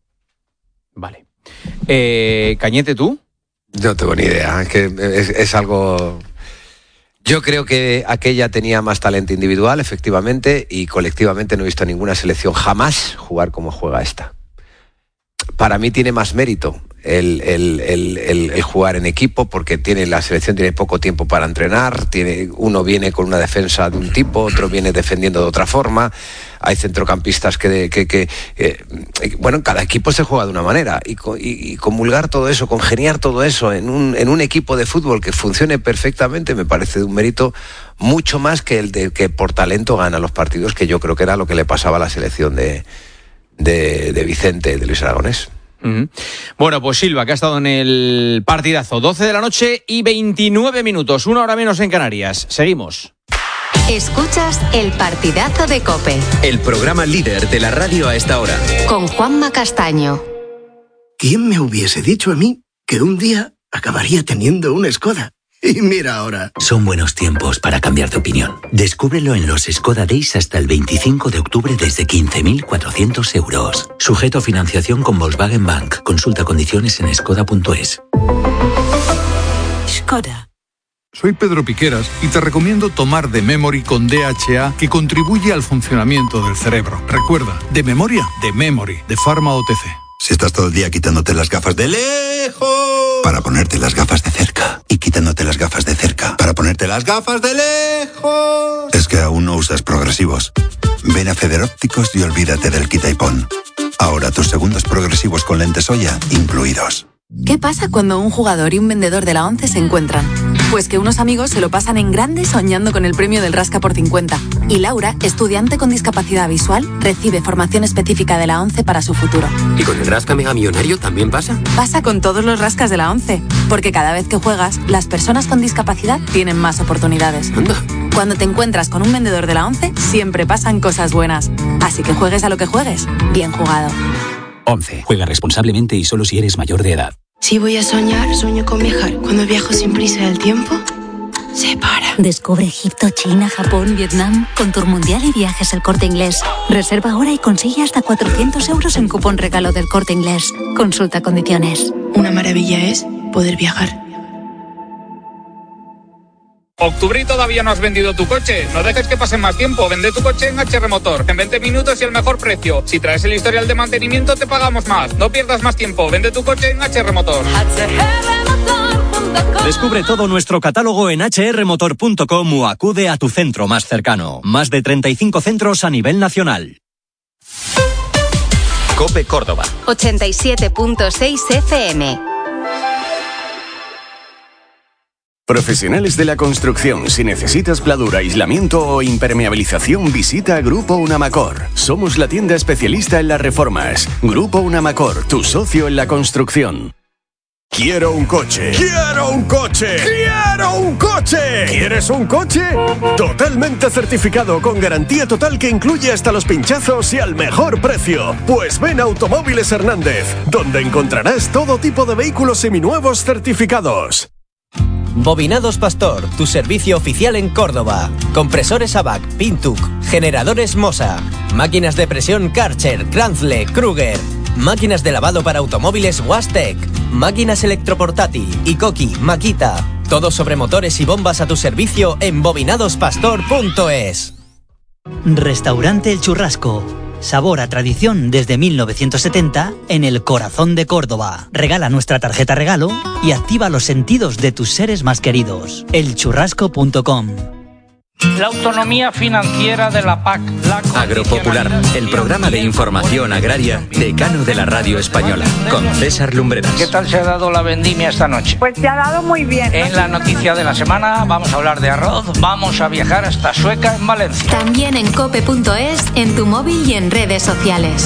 Speaker 3: Vale. Eh, Cañete, ¿tú?
Speaker 6: No tengo ni idea, es que es, es algo... Yo creo que aquella tenía más talento individual, efectivamente, y colectivamente no he visto a ninguna selección jamás jugar como juega esta. Para mí tiene más mérito el, el, el, el, el jugar en equipo, porque tiene la selección tiene poco tiempo para entrenar, tiene, uno viene con una defensa de un tipo, otro viene defendiendo de otra forma, hay centrocampistas que, que, que eh, bueno, cada equipo se juega de una manera, y, y, y comulgar todo eso, congeniar todo eso en un, en un equipo de fútbol que funcione perfectamente, me parece de un mérito mucho más que el de que por talento gana los partidos, que yo creo que era lo que le pasaba a la selección de, de, de Vicente, de Luis Aragonés.
Speaker 3: Uh-huh. Bueno, pues Silva, que ha estado en el partidazo, doce de la noche y veintinueve minutos, una hora menos en Canarias. Seguimos.
Speaker 11: Escuchas el partidazo de COPE.
Speaker 2: El programa líder de la radio a esta hora.
Speaker 11: Con Juanma Castaño.
Speaker 12: ¿Quién me hubiese dicho a mí que un día acabaría teniendo una Skoda? Y mira ahora.
Speaker 13: Son buenos tiempos para cambiar de opinión. Descúbrelo en los Skoda Days hasta el veinticinco de octubre desde quince mil cuatrocientos euros. Sujeto a financiación con Volkswagen Bank. Consulta condiciones en skoda punto es.
Speaker 14: Skoda. Soy Pedro Piqueras y te recomiendo tomar The Memory con D H A, que contribuye al funcionamiento del cerebro. Recuerda, de memoria, The Memory, de Pharma O T C.
Speaker 15: Si estás todo el día quitándote las gafas de lejos para ponerte las gafas de cerca y quitándote las gafas de cerca para ponerte las gafas de lejos, es que aún no usas progresivos. Ven a Federópticos y olvídate del quita y pon. Ahora tus segundos progresivos con lentes Oya incluidos.
Speaker 16: ¿Qué pasa cuando un jugador y un vendedor de la ONCE se encuentran? Pues que unos amigos se lo pasan en grande soñando con el premio del Rasca por cincuenta. Y Laura, estudiante con discapacidad visual, recibe formación específica de la ONCE para su futuro.
Speaker 17: ¿Y con el Rasca Mega Millonario también pasa?
Speaker 16: Pasa con todos los rascas de la ONCE, porque cada vez que juegas, las personas con discapacidad tienen más oportunidades.
Speaker 17: Anda.
Speaker 16: Cuando te encuentras con un vendedor de la ONCE, siempre pasan cosas buenas. Así que juegues a lo que juegues, bien jugado.
Speaker 13: once. Juega responsablemente y solo si eres mayor de edad.
Speaker 18: Si voy a soñar, sueño con viajar. Cuando viajo sin prisa del tiempo, se para.
Speaker 19: Descubre Egipto, China, Japón, Vietnam con Tour Mundial y Viajes El Corte Inglés. Reserva ahora y consigue hasta cuatrocientos euros en cupón regalo del Corte Inglés. Consulta condiciones.
Speaker 18: Una maravilla es poder viajar.
Speaker 20: Octubre y todavía no has vendido tu coche. No dejes que pase más tiempo. Vende tu coche en H R Motor. En veinte minutos y el mejor precio. Si traes el historial de mantenimiento, te pagamos más. No pierdas más tiempo. Vende tu coche en H R Motor.
Speaker 21: Descubre todo nuestro catálogo en hache erre motor punto com o acude a tu centro más cercano. Más de treinta y cinco centros a nivel nacional.
Speaker 2: COPE Córdoba.
Speaker 11: ochenta y siete punto seis F M.
Speaker 22: Profesionales de la construcción, si necesitas pladura, aislamiento o impermeabilización, visita Grupo Unamacor. Somos la tienda especialista en las reformas. Grupo Unamacor, tu socio en la construcción. Quiero un coche. ¡Quiero un coche! ¡Quiero un coche! ¿Quieres un coche? Totalmente certificado, con garantía total que incluye hasta los pinchazos y al mejor precio. Pues ven a Automóviles Hernández, donde encontrarás todo tipo de vehículos seminuevos certificados.
Speaker 23: Bobinados Pastor, tu servicio oficial en Córdoba. Compresores A B A C, Pintuc, generadores Mosa, máquinas de presión Karcher, Kranzle, Kruger, máquinas de lavado para automóviles Wastec, máquinas electroportátil, Ikoki, Makita. Todo sobre motores y bombas a tu servicio en bobinados pastor punto es.
Speaker 24: Restaurante El Churrasco. Sabor a tradición desde mil novecientos setenta en el corazón de Córdoba. Regala nuestra tarjeta regalo y activa los sentidos de tus seres más queridos. el churrasco punto com.
Speaker 5: La autonomía financiera de la P A C. La
Speaker 2: Agropopular, el programa de información agraria decano de la radio española, con César Lumbreras.
Speaker 5: ¿Qué tal se ha dado la vendimia esta noche?
Speaker 25: Pues se ha dado muy bien.
Speaker 5: En la noticia de la semana vamos a hablar de arroz, vamos a viajar hasta Sueca en Valencia.
Speaker 11: También en cope punto es, en tu móvil y en redes sociales.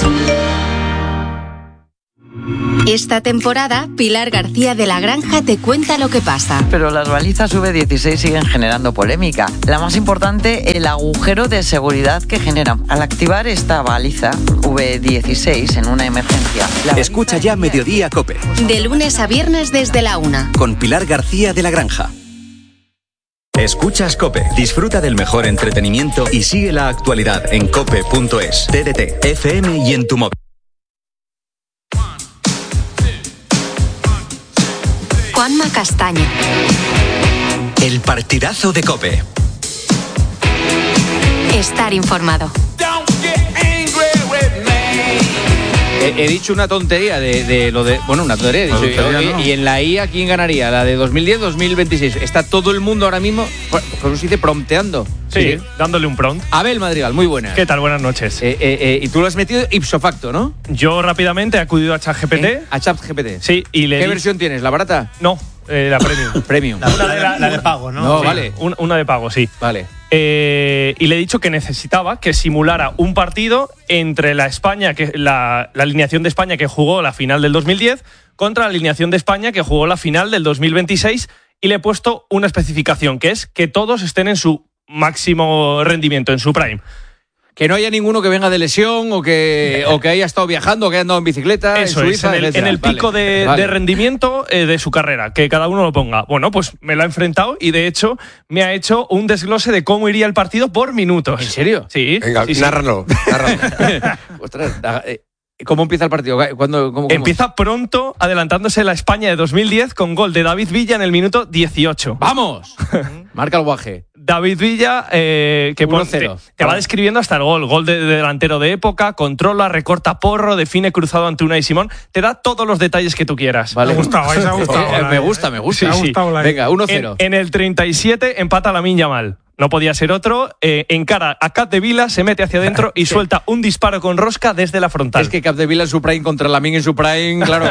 Speaker 11: Esta temporada, Pilar García de la Granja te cuenta lo que pasa.
Speaker 26: Pero las balizas V dieciséis siguen generando polémica. La más importante, el agujero de seguridad que generan. Al activar esta baliza V dieciséis en una emergencia...
Speaker 2: Escucha ya Mediodía COPE.
Speaker 11: De lunes a viernes desde la una.
Speaker 2: Con Pilar García de la Granja. Escuchas COPE. Disfruta del mejor entretenimiento y sigue la actualidad en cope punto es, T D T, F M y en tu móvil.
Speaker 11: Juanma Castaño.
Speaker 2: El partidazo de COPE.
Speaker 11: Estar informado.
Speaker 3: he, he dicho una tontería de, de lo de... Bueno, una tontería. He dicho,
Speaker 5: tontería,
Speaker 3: oye,
Speaker 5: no.
Speaker 3: ¿y en la I A quién ganaría? ¿La de dos mil diez dos mil veintiséis? Está todo el mundo ahora mismo, ¿cómo se dice? Prompteando.
Speaker 1: Sí, sí, dándole un prompt.
Speaker 3: Abel Madrigal, muy buenas.
Speaker 1: ¿Qué tal? Buenas noches.
Speaker 3: Eh, eh, eh, y tú lo has metido ipso facto, ¿no?
Speaker 1: Yo rápidamente he acudido a ChatGPT.
Speaker 3: ¿Eh? A ChatGPT.
Speaker 1: Sí, y le
Speaker 3: ¿Qué
Speaker 1: di...
Speaker 3: versión tienes? ¿La barata?
Speaker 1: No, eh, la premium.
Speaker 3: Premium.
Speaker 4: La, una de, la, la de pago, ¿no?
Speaker 3: No,
Speaker 1: Sí,
Speaker 3: vale.
Speaker 1: Una, una de pago, sí.
Speaker 3: Vale.
Speaker 1: Eh, y le he dicho que necesitaba que simulara un partido entre la España, que la, la alineación de España que jugó la final del dos mil diez contra la alineación de España que jugó la final del dos mil veintiséis, y le he puesto una especificación, que es que todos estén en su máximo rendimiento, en su prime.
Speaker 3: Que no haya ninguno que venga de lesión o que, o que haya estado viajando o que haya andado en bicicleta
Speaker 1: Eso
Speaker 3: en
Speaker 1: es,
Speaker 3: Suiza,
Speaker 1: en el, en el pico
Speaker 3: vale,
Speaker 1: de,
Speaker 3: vale.
Speaker 1: de rendimiento eh, de su carrera, que cada uno lo ponga. Bueno, pues me lo ha enfrentado y de hecho me ha hecho un desglose de cómo iría el partido por minutos.
Speaker 3: ¿En serio?
Speaker 1: Sí.
Speaker 6: Venga,
Speaker 1: sí, sí.
Speaker 6: nárralo, nárralo.
Speaker 3: Ostras, eh, ¿cómo empieza el partido? ¿Cuándo, cómo, cómo?
Speaker 1: Empieza pronto, adelantándose la España de dos mil diez con gol de David Villa en el minuto dieciocho.
Speaker 3: ¡Vamos! Marca el guaje.
Speaker 1: David Villa, eh, que pon- te, te va describiendo hasta el gol. Gol de, de delantero de época, controla, recorta porro, define cruzado ante Unai Simón. Te da todos los detalles que tú quieras.
Speaker 3: Vale.
Speaker 5: Me ha gustado, ahí se ha gustado.
Speaker 3: Eh, me gusta, me gusta.
Speaker 1: Sí,
Speaker 5: Me ha
Speaker 1: sí.
Speaker 5: gustado la-
Speaker 3: Venga, uno cero.
Speaker 1: En, en el treinta y siete empata Lamine Yamal. No podía ser otro. Eh, encara a Capdevila, se mete hacia adentro y suelta un disparo con rosca desde la frontal.
Speaker 3: Es que Capdevila en su prime contra Lamine en su prime, claro,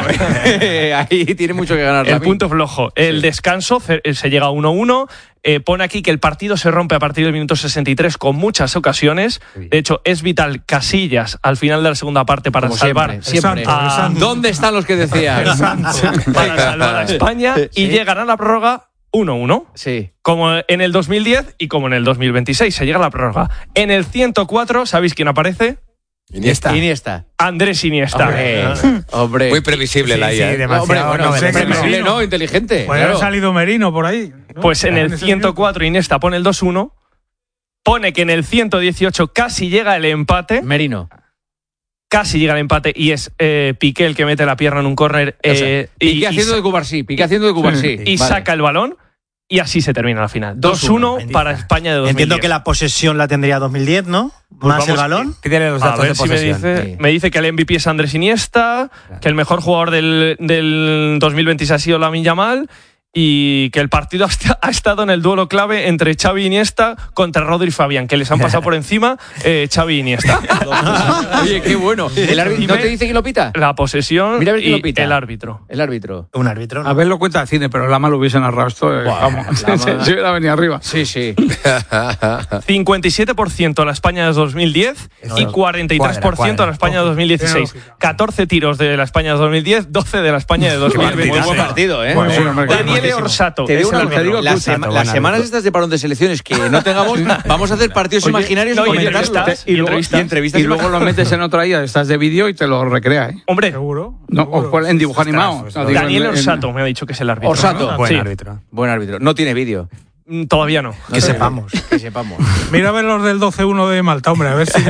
Speaker 3: ahí tiene mucho que ganar.
Speaker 1: El
Speaker 3: Lamine.
Speaker 1: punto flojo. El descanso se se llega a uno uno. Eh, pone aquí que el partido se rompe a partir del minuto sesenta y tres con muchas ocasiones. De hecho, es vital Casillas al final de la segunda parte para
Speaker 3: Como
Speaker 1: salvar
Speaker 3: siempre, siempre.
Speaker 1: a,
Speaker 5: El santo.
Speaker 3: ¿Dónde están los que decían?
Speaker 1: para salvar a España y
Speaker 3: Sí.
Speaker 1: llegan a la prórroga uno uno.
Speaker 3: Sí.
Speaker 1: Como en el dos mil diez y como en el dos mil veintiséis. Se llega a la prórroga. En el ciento cuatro, ¿sabéis quién aparece?
Speaker 6: Iniesta.
Speaker 3: Iniesta.
Speaker 1: Andrés Iniesta.
Speaker 3: Hombre, hombre.
Speaker 6: Muy previsible la I A.
Speaker 4: sí,
Speaker 6: ¿eh?
Speaker 4: demasiado
Speaker 3: Hombre, bueno,
Speaker 4: novedoso.
Speaker 3: previsible, no, inteligente.
Speaker 5: Puede
Speaker 3: claro.
Speaker 5: haber salido Merino por ahí, ¿no?
Speaker 1: Pues en el
Speaker 5: ese
Speaker 1: ciento cuatro Iniesta pone el dos uno. Pone que en el ciento dieciocho casi llega el empate.
Speaker 3: Merino.
Speaker 1: Casi llega el empate y es eh, Piqué el que mete la pierna en un córner.
Speaker 3: O sea,
Speaker 1: eh,
Speaker 3: Piqué
Speaker 1: y,
Speaker 3: haciendo
Speaker 1: y,
Speaker 3: de Cubarsí, Piqué haciendo de Cubarsí.
Speaker 1: y
Speaker 3: Vale.
Speaker 1: saca el balón. Y así se termina la final.
Speaker 3: dos
Speaker 1: dos uno
Speaker 4: uno.
Speaker 1: para España de dos mil diez.
Speaker 4: Entiendo que la posesión la tendría dos mil diez, ¿no?
Speaker 1: Pues
Speaker 4: Más el
Speaker 1: vamos,
Speaker 4: balón.
Speaker 1: Pídele los datos
Speaker 4: A ver
Speaker 1: de
Speaker 4: si me
Speaker 1: posesión.
Speaker 4: dice-
Speaker 1: Sí. Me dice que el M V P es Andrés Iniesta, que el mejor jugador del, del dos mil veintiséis ha sido Lamine Yamal y que el partido ha, esta- ha estado en el duelo clave entre Xavi e Iniesta contra Rodri y Fabián, que les han pasado por encima eh, Xavi e Iniesta.
Speaker 3: Oye, qué bueno. ¿El árbitro no te dice que lo pita?
Speaker 1: La posesión
Speaker 3: Mira a ver quién
Speaker 1: y
Speaker 3: lo pita.
Speaker 1: el árbitro.
Speaker 3: El árbitro.
Speaker 4: Un árbitro.
Speaker 5: A ver, lo cuenta de cine, pero Lama lo hubiese narrado esto. eh,
Speaker 3: Buah,
Speaker 5: vamos,
Speaker 3: Lama.
Speaker 5: se, se hubiera venido arriba.
Speaker 3: Sí, sí.
Speaker 1: cincuenta y siete por ciento la España de dos mil diez y cuarenta y tres por ciento
Speaker 4: Cuadra,
Speaker 1: la España de dos mil dieciséis.
Speaker 5: Tiene lógica.
Speaker 1: catorce tiros de la España de dos mil diez, doce de la España de dos mil
Speaker 3: Muy
Speaker 1: veintiséis.
Speaker 3: buen partido, ¿eh?
Speaker 5: Muy bueno, hombre,
Speaker 1: Daniele
Speaker 5: buenísimo.
Speaker 1: Orsato.
Speaker 3: Te
Speaker 1: es
Speaker 3: digo una
Speaker 1: el
Speaker 3: cosa, te digo,
Speaker 1: árbitro.
Speaker 3: las, sema-
Speaker 4: Orsato,
Speaker 3: las
Speaker 4: buen
Speaker 3: semanas
Speaker 4: árbitro.
Speaker 3: estas de parón de selecciones que no tengamos, vamos a hacer partidos
Speaker 5: Oye,
Speaker 3: imaginarios
Speaker 1: no,
Speaker 3: y
Speaker 1: y
Speaker 3: comentarlos.
Speaker 1: entrevistas.
Speaker 5: Y, luego,
Speaker 1: entrevistas.
Speaker 3: Y entrevistas
Speaker 5: y luego lo metes en otra I A, estás de vídeo y te lo recrea, ¿eh?
Speaker 1: Hombre,
Speaker 5: Seguro. No, o por- en dibujo animado.
Speaker 4: pues,
Speaker 5: No, digo,
Speaker 1: Daniel
Speaker 5: en- en-
Speaker 1: Orsato me ha dicho que es el árbitro.
Speaker 3: Orsato.
Speaker 4: Buen
Speaker 1: Sí.
Speaker 4: árbitro.
Speaker 3: Buen árbitro. No tiene vídeo.
Speaker 1: Mm, Todavía no.
Speaker 4: Que sepamos.
Speaker 3: Que sepamos.
Speaker 5: Mira a ver los del doce uno de Malta, hombre, a ver si.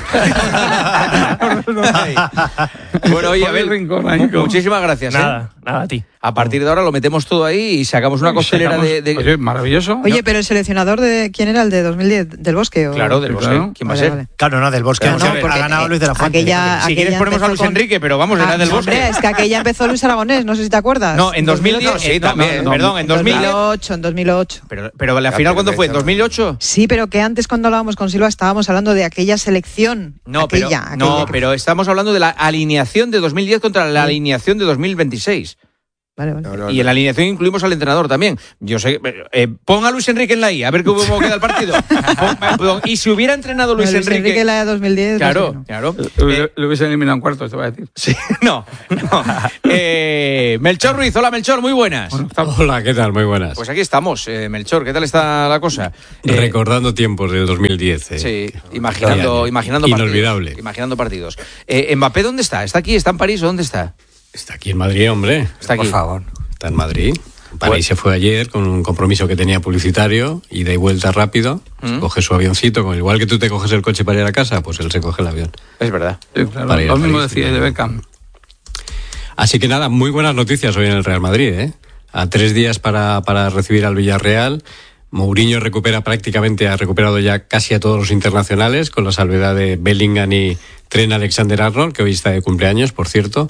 Speaker 3: Bueno, oye,
Speaker 5: Por el
Speaker 3: Abel,
Speaker 5: rincón ahí,
Speaker 3: mu-
Speaker 5: como-
Speaker 3: muchísimas gracias. ¿eh?
Speaker 1: Nada, nada a ti.
Speaker 3: A partir de ahora lo metemos todo ahí y sacamos una costelera
Speaker 5: Sacamos-
Speaker 3: de, de-
Speaker 5: Oye, maravilloso.
Speaker 7: Oye, pero el seleccionador de ¿quién era el de dos mil diez? ¿Del Bosque? ¿o?
Speaker 3: Claro, del Bosque.
Speaker 5: Claro.
Speaker 3: ¿Quién va a
Speaker 7: Vale,
Speaker 3: ser?
Speaker 7: vale.
Speaker 4: Claro, no, del Bosque.
Speaker 7: No, no,
Speaker 4: ha
Speaker 7: porque,
Speaker 4: ganado
Speaker 7: eh,
Speaker 4: Luis de la Fuente.
Speaker 7: aquella-
Speaker 3: Si quieres
Speaker 7: aquella
Speaker 3: ponemos a Luis
Speaker 7: empezó con-
Speaker 3: Enrique, pero vamos, era
Speaker 7: Ah,
Speaker 3: del
Speaker 7: no,
Speaker 3: Bosque.
Speaker 7: hombre, es que aquella empezó Luis Aragonés, no sé si te acuerdas.
Speaker 3: No, en dos mil diez, sí,
Speaker 5: no,
Speaker 3: también,
Speaker 5: no, no,
Speaker 3: perdón, en
Speaker 7: En
Speaker 3: dos mil diez.
Speaker 7: dos mil ocho, en dos mil ocho.
Speaker 3: Pero, pero la final, ¿cuándo fue? ¿En dos mil ocho?
Speaker 7: Sí, pero que antes cuando hablábamos con Silva estábamos hablando de aquella selección.
Speaker 3: No, pero,
Speaker 7: aquella,
Speaker 3: no
Speaker 7: aquella que-
Speaker 3: pero estamos hablando de la alineación de dos mil diez contra la alineación de dos mil veintiséis.
Speaker 7: Vale, vale.
Speaker 6: No, no,
Speaker 3: Y
Speaker 6: no.
Speaker 3: en la alineación incluimos al entrenador también. Yo sé, eh, pon a Luis Enrique en la I, a ver cómo queda el partido. Pon- pon- y si hubiera entrenado Luis,
Speaker 7: Luis
Speaker 3: Enrique,
Speaker 7: Enrique, la de dos mil diez.
Speaker 3: claro,
Speaker 7: no sé, no.
Speaker 3: claro.
Speaker 5: Le, le hubiesen eliminado en cuartos, te voy a decir.
Speaker 3: Sí, no, no. Eh, Melchor Ruiz, hola Melchor, muy buenas.
Speaker 9: Hola, ¿qué tal? Muy buenas.
Speaker 3: Pues aquí estamos, eh, Melchor, ¿qué tal está la cosa? Eh,
Speaker 9: Recordando tiempos del dos mil diez. Eh.
Speaker 3: Sí, imaginando, imaginando
Speaker 9: Inolvidable.
Speaker 3: partidos. Imaginando partidos. Eh, ¿Mbappé dónde está? ¿Está aquí? ¿Está en París o dónde está?
Speaker 9: Está aquí en Madrid, hombre.
Speaker 3: Está aquí.
Speaker 9: Por favor. Está en Madrid. París se fue ayer con un compromiso que tenía publicitario, ida y vuelta rápido.
Speaker 3: ¿Mm?
Speaker 9: Coge su avioncito, con igual que tú te coges el coche para ir a casa, pues él se coge el avión.
Speaker 3: Es verdad.
Speaker 5: Sí, claro,
Speaker 9: Para ir a
Speaker 5: lo mismo
Speaker 9: París.
Speaker 5: decía de Beckham.
Speaker 9: Así que nada, muy buenas noticias hoy en el Real Madrid, ¿eh? A tres días para, para recibir al Villarreal. Mourinho recupera prácticamente, ha recuperado ya casi a todos los internacionales, con la salvedad de Bellingham y Trent Alexander-Arnold, que hoy está de cumpleaños, por cierto.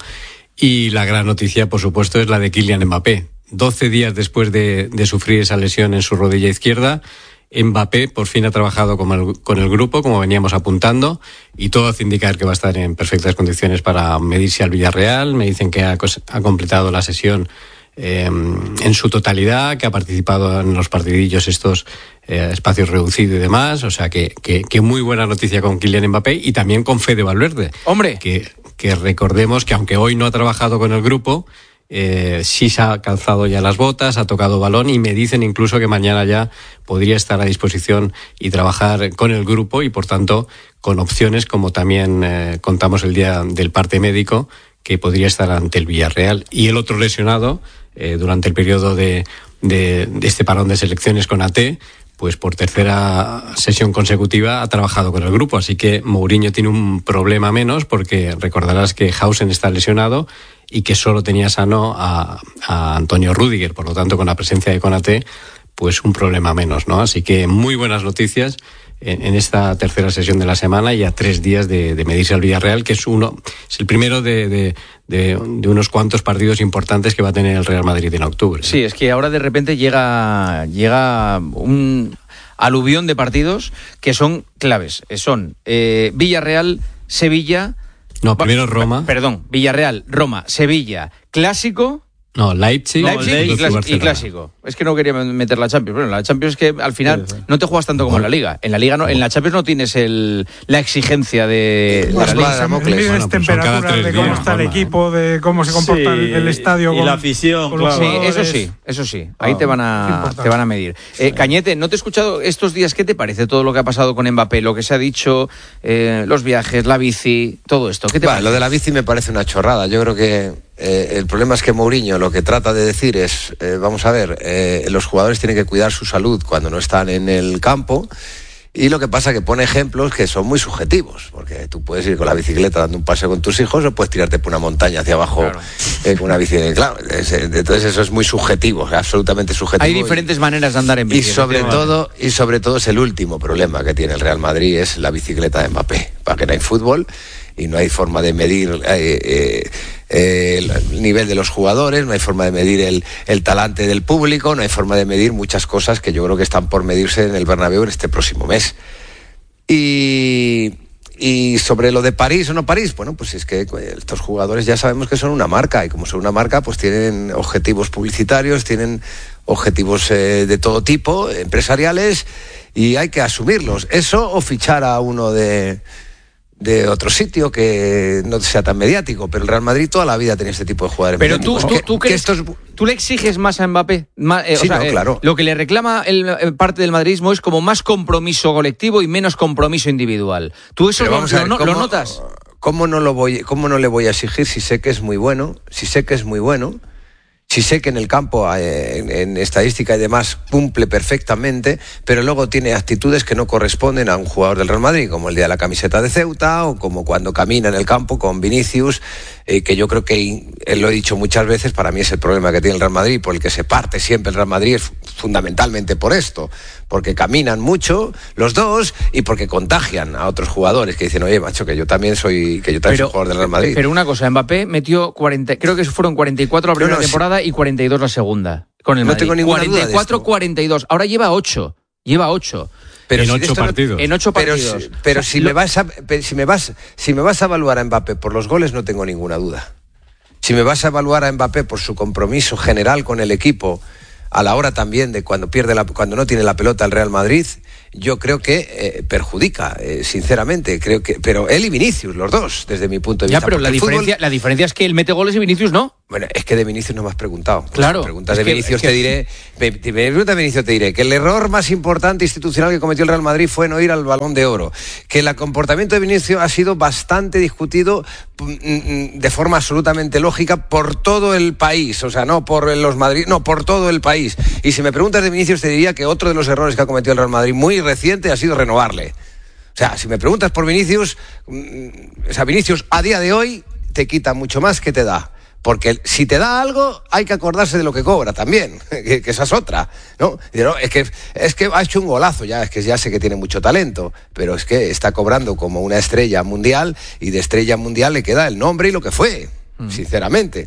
Speaker 9: Y la gran noticia, por supuesto, es la de Kylian Mbappé. doce días después de, de sufrir esa lesión en su rodilla izquierda, Mbappé por fin ha trabajado con el, con el grupo, como veníamos apuntando, y todo hace indicar que va a estar en perfectas condiciones para medirse al Villarreal. Me dicen que ha, ha completado la sesión eh, en su totalidad, que ha participado en los partidillos estos eh, espacios reducidos y demás. O sea que, que, que muy buena noticia con Kylian Mbappé y también con Fede Valverde.
Speaker 3: ¡Hombre!
Speaker 9: Que, que recordemos que aunque hoy no ha trabajado con el grupo, Eh, sí se ha calzado ya las botas, ha tocado balón y me dicen incluso que mañana ya podría estar a disposición y trabajar con el grupo y por tanto con opciones, como también eh, contamos el día del parte médico, que podría estar ante el Villarreal. Y el otro lesionado eh, durante el periodo de, de, de este parón de selecciones con A T, pues por tercera sesión consecutiva ha trabajado con el grupo, así que Mourinho tiene un problema menos, porque recordarás que Hausen está lesionado y que solo tenía sano a, a Antonio Rüdiger, por lo tanto con la presencia de Konaté, pues un problema menos, ¿no? Así que muy buenas noticias en, en esta tercera sesión de la semana y a tres días de, de medirse al Villarreal, que es uno, es el primero de, de, de, de unos cuantos partidos importantes que va a tener el Real Madrid en octubre.
Speaker 3: Sí, es que ahora de repente llega, llega un aluvión de partidos que son claves. Son eh, Villarreal, Sevilla.
Speaker 9: No, primero Roma.
Speaker 3: Perdón, Villarreal, Roma, Sevilla, Clásico.
Speaker 9: No, Leipzig,
Speaker 3: Leipzig
Speaker 9: no,
Speaker 3: y, clas- y Clásico. Es que no quería meter la Champions. Bueno, la Champions es que al final sí, sí. no te juegas tanto como en la Liga. En la Liga no, en la Champions no tienes el, la exigencia de, de
Speaker 8: pues
Speaker 3: la Liga.
Speaker 8: Mides bueno, temperaturas de cómo días, está el equipo, de cómo se comporta sí, el, el estadio.
Speaker 10: Y
Speaker 8: con,
Speaker 10: la afición, claro.
Speaker 3: Sí, eso sí, eso sí. Ahí ah, te van a te van a medir. Eh, Cañete, no te he escuchado estos días. ¿Qué te parece todo lo que ha pasado con Mbappé? Lo que se ha dicho, eh, los viajes, la bici, todo esto. ¿Qué te
Speaker 6: Va,
Speaker 3: parece?
Speaker 6: Lo de la bici me parece una chorrada. Yo creo que Eh, el problema es que Mourinho lo que trata de decir es, eh, vamos a ver, eh, los jugadores tienen que cuidar su salud cuando no están en el campo, y lo que pasa es que pone ejemplos que son muy subjetivos, porque tú puedes ir con la bicicleta dando un paseo con tus hijos o puedes tirarte por una montaña hacia abajo claro. eh, con una bici. Claro, es, entonces eso es muy subjetivo, absolutamente subjetivo.
Speaker 3: Hay diferentes
Speaker 6: y,
Speaker 3: maneras de andar en bici.
Speaker 6: Y sobre, todo, y sobre todo es el último problema que tiene el Real Madrid, es la bicicleta de Mbappé, para que no hay fútbol y no hay forma de medir eh, eh, eh, el nivel de los jugadores, no hay forma de medir el, el talante del público, no hay forma de medir muchas cosas que yo creo que están por medirse en el Bernabéu en este próximo mes. Y, y sobre lo de París o no París, bueno, pues es que estos jugadores ya sabemos que son una marca, y como son una marca, pues tienen objetivos publicitarios, tienen objetivos eh, de todo tipo, empresariales, y hay que asumirlos. Eso o fichar a uno de... de otro sitio que no sea tan mediático, pero el Real Madrid toda la vida tenía este tipo de jugadores.
Speaker 3: Pero tú, tú, tú, crees,
Speaker 6: estos...
Speaker 3: tú le exiges más a Mbappé. Más, eh,
Speaker 6: sí,
Speaker 3: o sea,
Speaker 6: no, claro.
Speaker 3: Eh, lo que le reclama el, el parte del madridismo es como más compromiso colectivo y menos compromiso individual. ¿Tú eso lo,
Speaker 6: vamos a ver,
Speaker 3: lo,
Speaker 6: ¿cómo,
Speaker 3: lo notas?
Speaker 6: ¿cómo no lo voy, cómo no le voy a exigir si sé que es muy bueno? Si sé que es muy bueno. Si sé que en el campo, en, en estadística y demás, cumple perfectamente, pero luego tiene actitudes que no corresponden a un jugador del Real Madrid, como el día de la camiseta de Ceuta, o como cuando camina en el campo con Vinicius, eh, que yo creo que, eh, lo he dicho muchas veces, para mí es el problema que tiene el Real Madrid, por el que se parte siempre el Real Madrid, es fundamentalmente por esto, porque caminan mucho los dos y porque contagian a otros jugadores que dicen, oye, macho, que yo también soy, que yo también pero, soy jugador del Real Madrid.
Speaker 3: Pero una cosa, Mbappé metió cuarenta, creo que fueron cuarenta y cuatro la primera no, no, temporada sí. y cuarenta y dos la segunda. Con el
Speaker 6: no
Speaker 3: Madrid.
Speaker 6: tengo ninguna
Speaker 3: cuarenta y cuatro,
Speaker 6: duda de
Speaker 3: cuarenta y dos. Ahora lleva ocho. Lleva ocho.
Speaker 9: Pero
Speaker 3: en
Speaker 9: si ocho partidos.
Speaker 3: No, en ocho
Speaker 6: pero,
Speaker 3: partidos.
Speaker 6: Si, pero
Speaker 3: o sea,
Speaker 6: si
Speaker 3: lo...
Speaker 6: me vas a, si me vas, si me vas a evaluar a Mbappé por los goles, no tengo ninguna duda. Si me vas a evaluar a Mbappé por su compromiso general con el equipo, a la hora también de cuando pierde la, cuando no tiene la pelota el Real Madrid, yo creo que eh, perjudica, eh, sinceramente, creo que, pero él y Vinicius, los dos, desde mi punto de
Speaker 3: ya,
Speaker 6: vista.
Speaker 3: Ya, pero la diferencia,
Speaker 6: fútbol...
Speaker 3: la diferencia es que él mete goles y Vinicius no.
Speaker 6: Bueno, es que de Vinicius no me has preguntado.
Speaker 3: Claro.
Speaker 6: Si me preguntas de
Speaker 3: que,
Speaker 6: Vinicius
Speaker 3: que...
Speaker 6: te diré, me, me preguntas de Vinicius te diré que el error más importante institucional que cometió el Real Madrid fue no ir al Balón de Oro, que el comportamiento de Vinicius ha sido bastante discutido de forma absolutamente lógica por todo el país, o sea, no por los Madrid, no, por todo el país. Y si me preguntas de Vinicius te diría que otro de los errores que ha cometido el Real Madrid muy reciente ha sido renovarle. O sea, si me preguntas por Vinicius, o sea, Vinicius a día de hoy te quita mucho más que te da. Porque si te da algo, hay que acordarse de lo que cobra también, que, que esa es otra, ¿no? Y no, es que, es que ha hecho un golazo, ya, es que ya sé que tiene mucho talento, pero es que está cobrando como una estrella mundial, y de estrella mundial le queda el nombre y lo que fue, mm. sinceramente.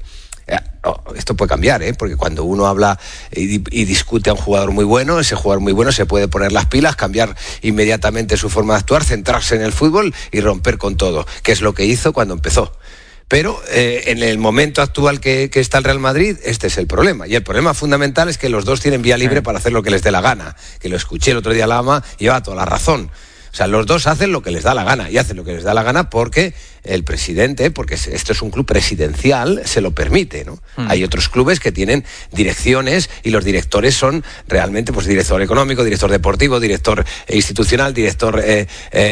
Speaker 6: Esto puede cambiar, ¿eh? Porque cuando uno habla y, y discute a un jugador muy bueno, ese jugador muy bueno se puede poner las pilas, cambiar inmediatamente su forma de actuar, centrarse en el fútbol y romper con todo, que es lo que hizo cuando empezó. Pero eh, en el momento actual que, que está el Real Madrid, este es el problema. Y el problema fundamental es que los dos tienen vía libre sí. para hacer lo que les dé la gana. Que lo escuché el otro día a Lama y lleva toda la razón. O sea, los dos hacen lo que les da la gana, y hacen lo que les da la gana porque el presidente, porque esto es un club presidencial, se lo permite, ¿no? Mm. Hay otros clubes que tienen direcciones, y los directores son realmente, pues, director económico, director deportivo, director institucional, director eh,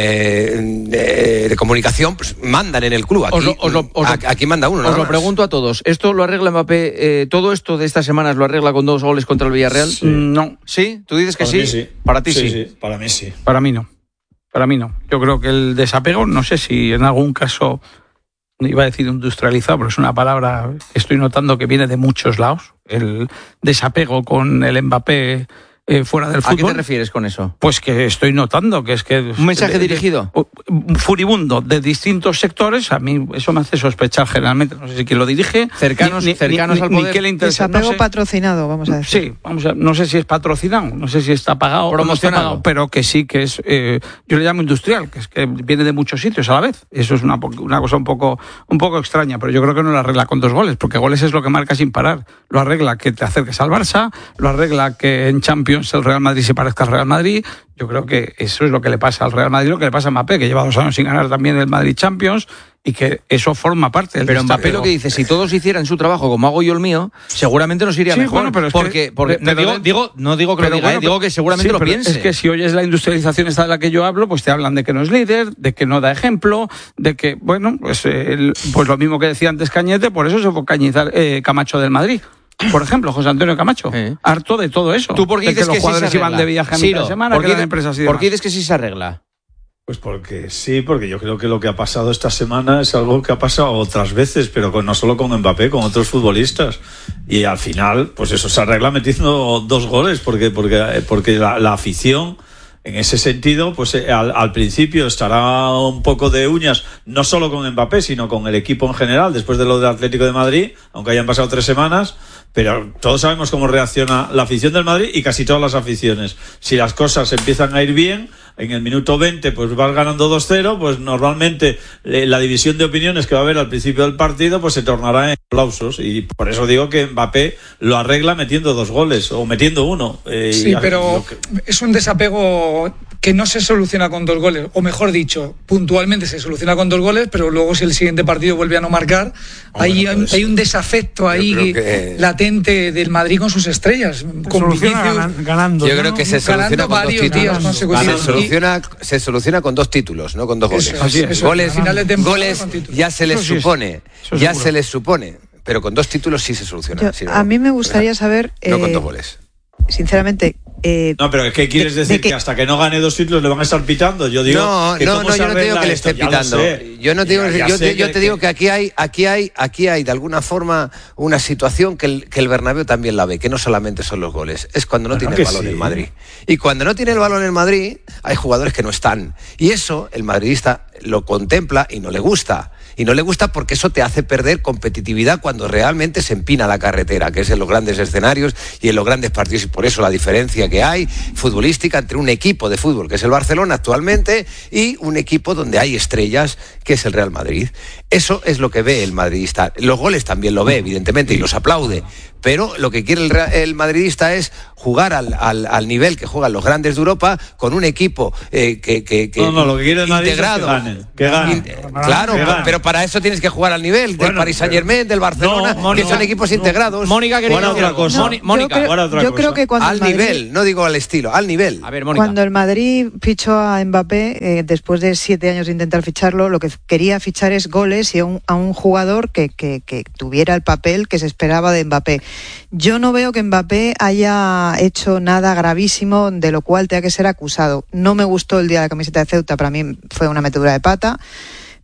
Speaker 6: eh, eh, de comunicación, pues mandan en el club. Aquí,
Speaker 3: os lo, os lo, os lo,
Speaker 6: aquí manda uno.
Speaker 3: Os lo
Speaker 6: más.
Speaker 3: pregunto a todos. ¿Esto lo arregla Mbappé? Eh, ¿Todo esto de estas semanas lo arregla con dos goles contra el Villarreal?
Speaker 5: Sí. No.
Speaker 3: ¿Sí? ¿Tú dices que
Speaker 5: para
Speaker 3: sí?
Speaker 5: Mí sí?
Speaker 3: Para ti sí.
Speaker 5: sí. sí. Para mí sí. Para mí no. Para mí no. Yo creo que el desapego, no sé si en algún caso, iba a decir industrializado, pero es una palabra que estoy notando que viene de muchos lados. El desapego con el Mbappé eh, fuera del fútbol.
Speaker 3: ¿A qué te refieres con eso?
Speaker 5: Pues que estoy notando que es que...
Speaker 3: ¿Un mensaje de, dirigido?
Speaker 5: De, furibundo de distintos sectores. A mí eso me hace sospechar generalmente. No sé si quién lo dirige.
Speaker 3: Cercanos,
Speaker 5: ni,
Speaker 3: cercanos
Speaker 5: ni,
Speaker 3: al poder.
Speaker 5: Ni qué le interesa.
Speaker 7: Desapego
Speaker 5: no sé.
Speaker 7: patrocinado, vamos a decir.
Speaker 5: Sí, vamos a, no sé si es patrocinado, no sé si está pagado o no está pagado, pero que sí que es, eh, yo le llamo industrial, que es que viene de muchos sitios a la vez. Eso es una, una cosa un poco, un poco extraña, pero yo creo que no lo arregla con dos goles, porque goles es lo que marca sin parar. Lo arregla que te acerques al Barça, lo arregla que en Champions el Real Madrid se parezca al Real Madrid. Yo creo que eso es lo que le pasa al Real Madrid, lo que le pasa a Mbappé, que lleva dos años sin ganar también el Madrid Champions, y que eso forma parte del
Speaker 3: Pero Mbappé lo que dice, si todos hicieran su trabajo como hago yo el mío, seguramente nos iría
Speaker 5: sí,
Speaker 3: mejor.
Speaker 5: Bueno, pero es
Speaker 3: porque,
Speaker 5: que,
Speaker 3: porque
Speaker 5: pero,
Speaker 3: digo, digo, no digo que lo diga,
Speaker 5: bueno,
Speaker 3: eh, digo que seguramente
Speaker 5: sí,
Speaker 3: lo piense.
Speaker 5: Es que si oyes la industrialización esta de la que yo hablo, pues te hablan de que no es líder, de que no da ejemplo, de que, bueno, pues, el, pues lo mismo que decía antes Cañete, por eso se fue Cañizar, eh, Camacho del Madrid. Por ejemplo, José Antonio Camacho, eh. harto de todo eso.
Speaker 3: ¿Tú por qué dices
Speaker 5: que los
Speaker 3: que
Speaker 5: jugadores
Speaker 3: sí
Speaker 5: iban de viaje a mitad de semana,
Speaker 3: ¿por
Speaker 5: que eran empresas y demás?
Speaker 3: ¿Por qué dices que sí se arregla?
Speaker 8: Pues porque sí, porque yo creo que lo que ha pasado esta semana es algo que ha pasado otras veces, pero con, no solo con Mbappé, con otros futbolistas. Y al final, pues eso se arregla metiendo dos goles, porque, porque, porque la, la afición... En ese sentido, pues eh, al, al principio estará un poco de uñas, no solo con Mbappé, sino con el equipo en general, después de lo del Atlético de Madrid, aunque hayan pasado tres semanas, pero todos sabemos cómo reacciona la afición del Madrid y casi todas las aficiones. Si las cosas empiezan a ir bien, en el minuto veinte pues vas ganando dos cero, pues normalmente eh, la división de opiniones que va a haber al principio del partido pues se tornará en aplausos, y por eso digo que Mbappé lo arregla metiendo dos goles o metiendo uno. Eh,
Speaker 10: sí,
Speaker 8: y,
Speaker 10: pero que... es un desapego que no se soluciona con dos goles, o mejor dicho, puntualmente se soluciona con dos goles, pero luego si el siguiente partido vuelve a no marcar, oh, hay, bueno, pues, hay un desafecto ahí que... latente del Madrid con sus estrellas, se con Vinicius
Speaker 8: ganando.
Speaker 6: Yo creo que se soluciona con dos títulos.
Speaker 10: consecutivos.
Speaker 6: Se soluciona, se soluciona con dos títulos, no con dos goles.
Speaker 10: Eso, Así es. Eso,
Speaker 6: goles,
Speaker 10: goles
Speaker 6: ya se les
Speaker 10: eso
Speaker 6: supone,
Speaker 10: sí
Speaker 6: ya se les supone, pero con dos títulos sí se soluciona.
Speaker 7: Yo,
Speaker 6: sí, no,
Speaker 7: a mí me gustaría
Speaker 6: ¿verdad?
Speaker 7: saber,
Speaker 6: no con
Speaker 7: eh,
Speaker 6: dos goles.
Speaker 7: Sinceramente. Eh,
Speaker 8: no, pero ¿qué quieres
Speaker 7: de,
Speaker 8: decir?
Speaker 7: De que,
Speaker 8: que hasta que no gane dos títulos le van a estar pitando. Yo digo
Speaker 6: no,
Speaker 8: que
Speaker 6: no, no, yo no te digo que le estén pitando. Yo no te digo,
Speaker 8: ya, ya
Speaker 6: yo, te,
Speaker 8: que,
Speaker 6: yo te digo que aquí hay, aquí hay, aquí hay de alguna forma una situación que el, que el Bernabéu también la ve, que no solamente son los goles, es cuando no bueno, tiene el balón sí. en Madrid. Y cuando no tiene el balón en Madrid, hay jugadores que no están. Y eso el madridista lo contempla y no le gusta. Y no le gusta porque eso te hace perder competitividad cuando realmente se empina la carretera, que es en los grandes escenarios y en los grandes partidos. Y por eso la diferencia que hay futbolística entre un equipo de fútbol, que es el Barcelona actualmente, y un equipo donde hay estrellas, que es el Real Madrid. Eso es lo que ve el madridista. Los goles también lo ve, evidentemente, y los aplaude. Pero lo que quiere el, el madridista es jugar al, al, al nivel que juegan los grandes de Europa, con un equipo eh, que, que, que
Speaker 8: no, no, lo que quiere el
Speaker 6: integrado.
Speaker 8: Es que ganen, que ganen.
Speaker 6: In, claro, que ganen. Pero para eso tienes que jugar al nivel bueno, del Paris Saint-Germain, del Barcelona, no, Mónica, que son equipos no, integrados.
Speaker 3: Mónica, quería
Speaker 8: bueno, otra cosa.
Speaker 7: No, Mónica, yo creo, otra yo cosa. creo que cuando
Speaker 6: al
Speaker 7: Madrid,
Speaker 6: nivel, no digo al estilo, al nivel.
Speaker 3: A ver, Mónica.
Speaker 7: Cuando el Madrid fichó a Mbappé, eh, después de siete años de intentar ficharlo, lo que quería fichar es goles y a un, a un jugador que, que, que tuviera el papel que se esperaba de Mbappé. Yo no veo que Mbappé haya hecho nada gravísimo de lo cual tenga que ser acusado. No me gustó el día de la camiseta de Ceuta, para mí fue una metedura de pata,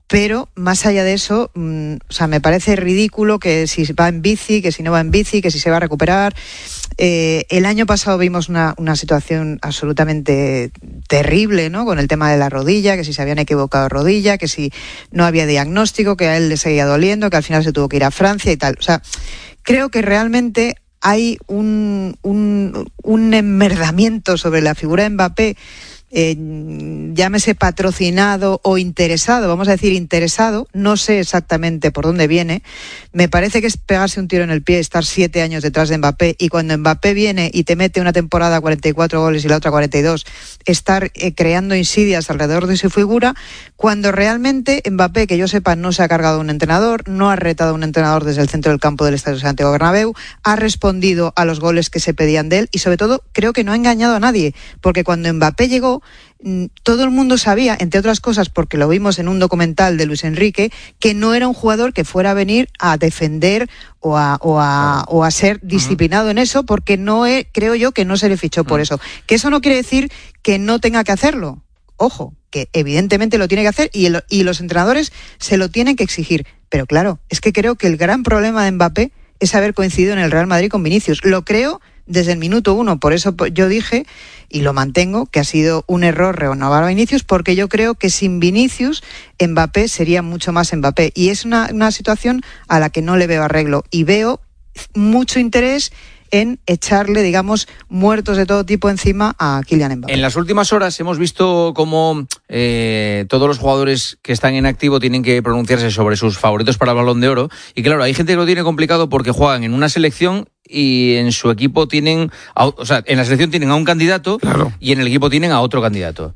Speaker 7: pero más allá de eso, mmm, o sea, me parece ridículo que si va en bici, que si no va en bici, que si se va a recuperar. Eh, el año pasado vimos una, una situación absolutamente terrible, ¿no? Con el tema de la rodilla, que si se habían equivocado de rodilla, que si no había diagnóstico, que a él le seguía doliendo, que al final se tuvo que ir a Francia y tal. O sea, creo que realmente hay un, un, un enmerdamiento sobre la figura de Mbappé, eh, llámese patrocinado o interesado, vamos a decir interesado, no sé exactamente por dónde viene. Me parece que es pegarse un tiro en el pie, estar siete años detrás de Mbappé, y cuando Mbappé viene y te mete una temporada cuarenta y cuatro goles y la otra cuarenta y dos, estar eh, creando insidias alrededor de su figura, cuando realmente Mbappé, que yo sepa, no se ha cargado a un entrenador, no ha retado a un entrenador desde el centro del campo del Estadio Santiago Bernabéu, ha respondido a los goles que se pedían de él y sobre todo creo que no ha engañado a nadie, porque cuando Mbappé llegó todo el mundo sabía, entre otras cosas porque lo vimos en un documental de Luis Enrique, que no era un jugador que fuera a venir a defender o a, o a, o a ser disciplinado en eso, porque no he, creo yo que no se le fichó por eso. Que eso no quiere decir que no tenga que hacerlo. Ojo, que evidentemente lo tiene que hacer y, el, y los entrenadores se lo tienen que exigir. Pero claro, es que creo que el gran problema de Mbappé es haber coincidido en el Real Madrid con Vinicius. Lo creo desde el minuto uno, por eso yo dije, y lo mantengo, que ha sido un error renovar a Vinicius, porque yo creo que sin Vinicius, Mbappé sería mucho más Mbappé, y es una, una situación a la que no le veo arreglo, y veo mucho interés en echarle, digamos, muertos de todo tipo encima a Kylian Mbappé.
Speaker 3: En las últimas horas hemos visto cómo eh, todos los jugadores que están en activo tienen que pronunciarse sobre sus favoritos para el Balón de Oro, y claro, hay gente que lo tiene complicado porque juegan en una selección y en su equipo tienen, o sea, en la selección tienen a un candidato, claro, y en el equipo tienen a otro candidato.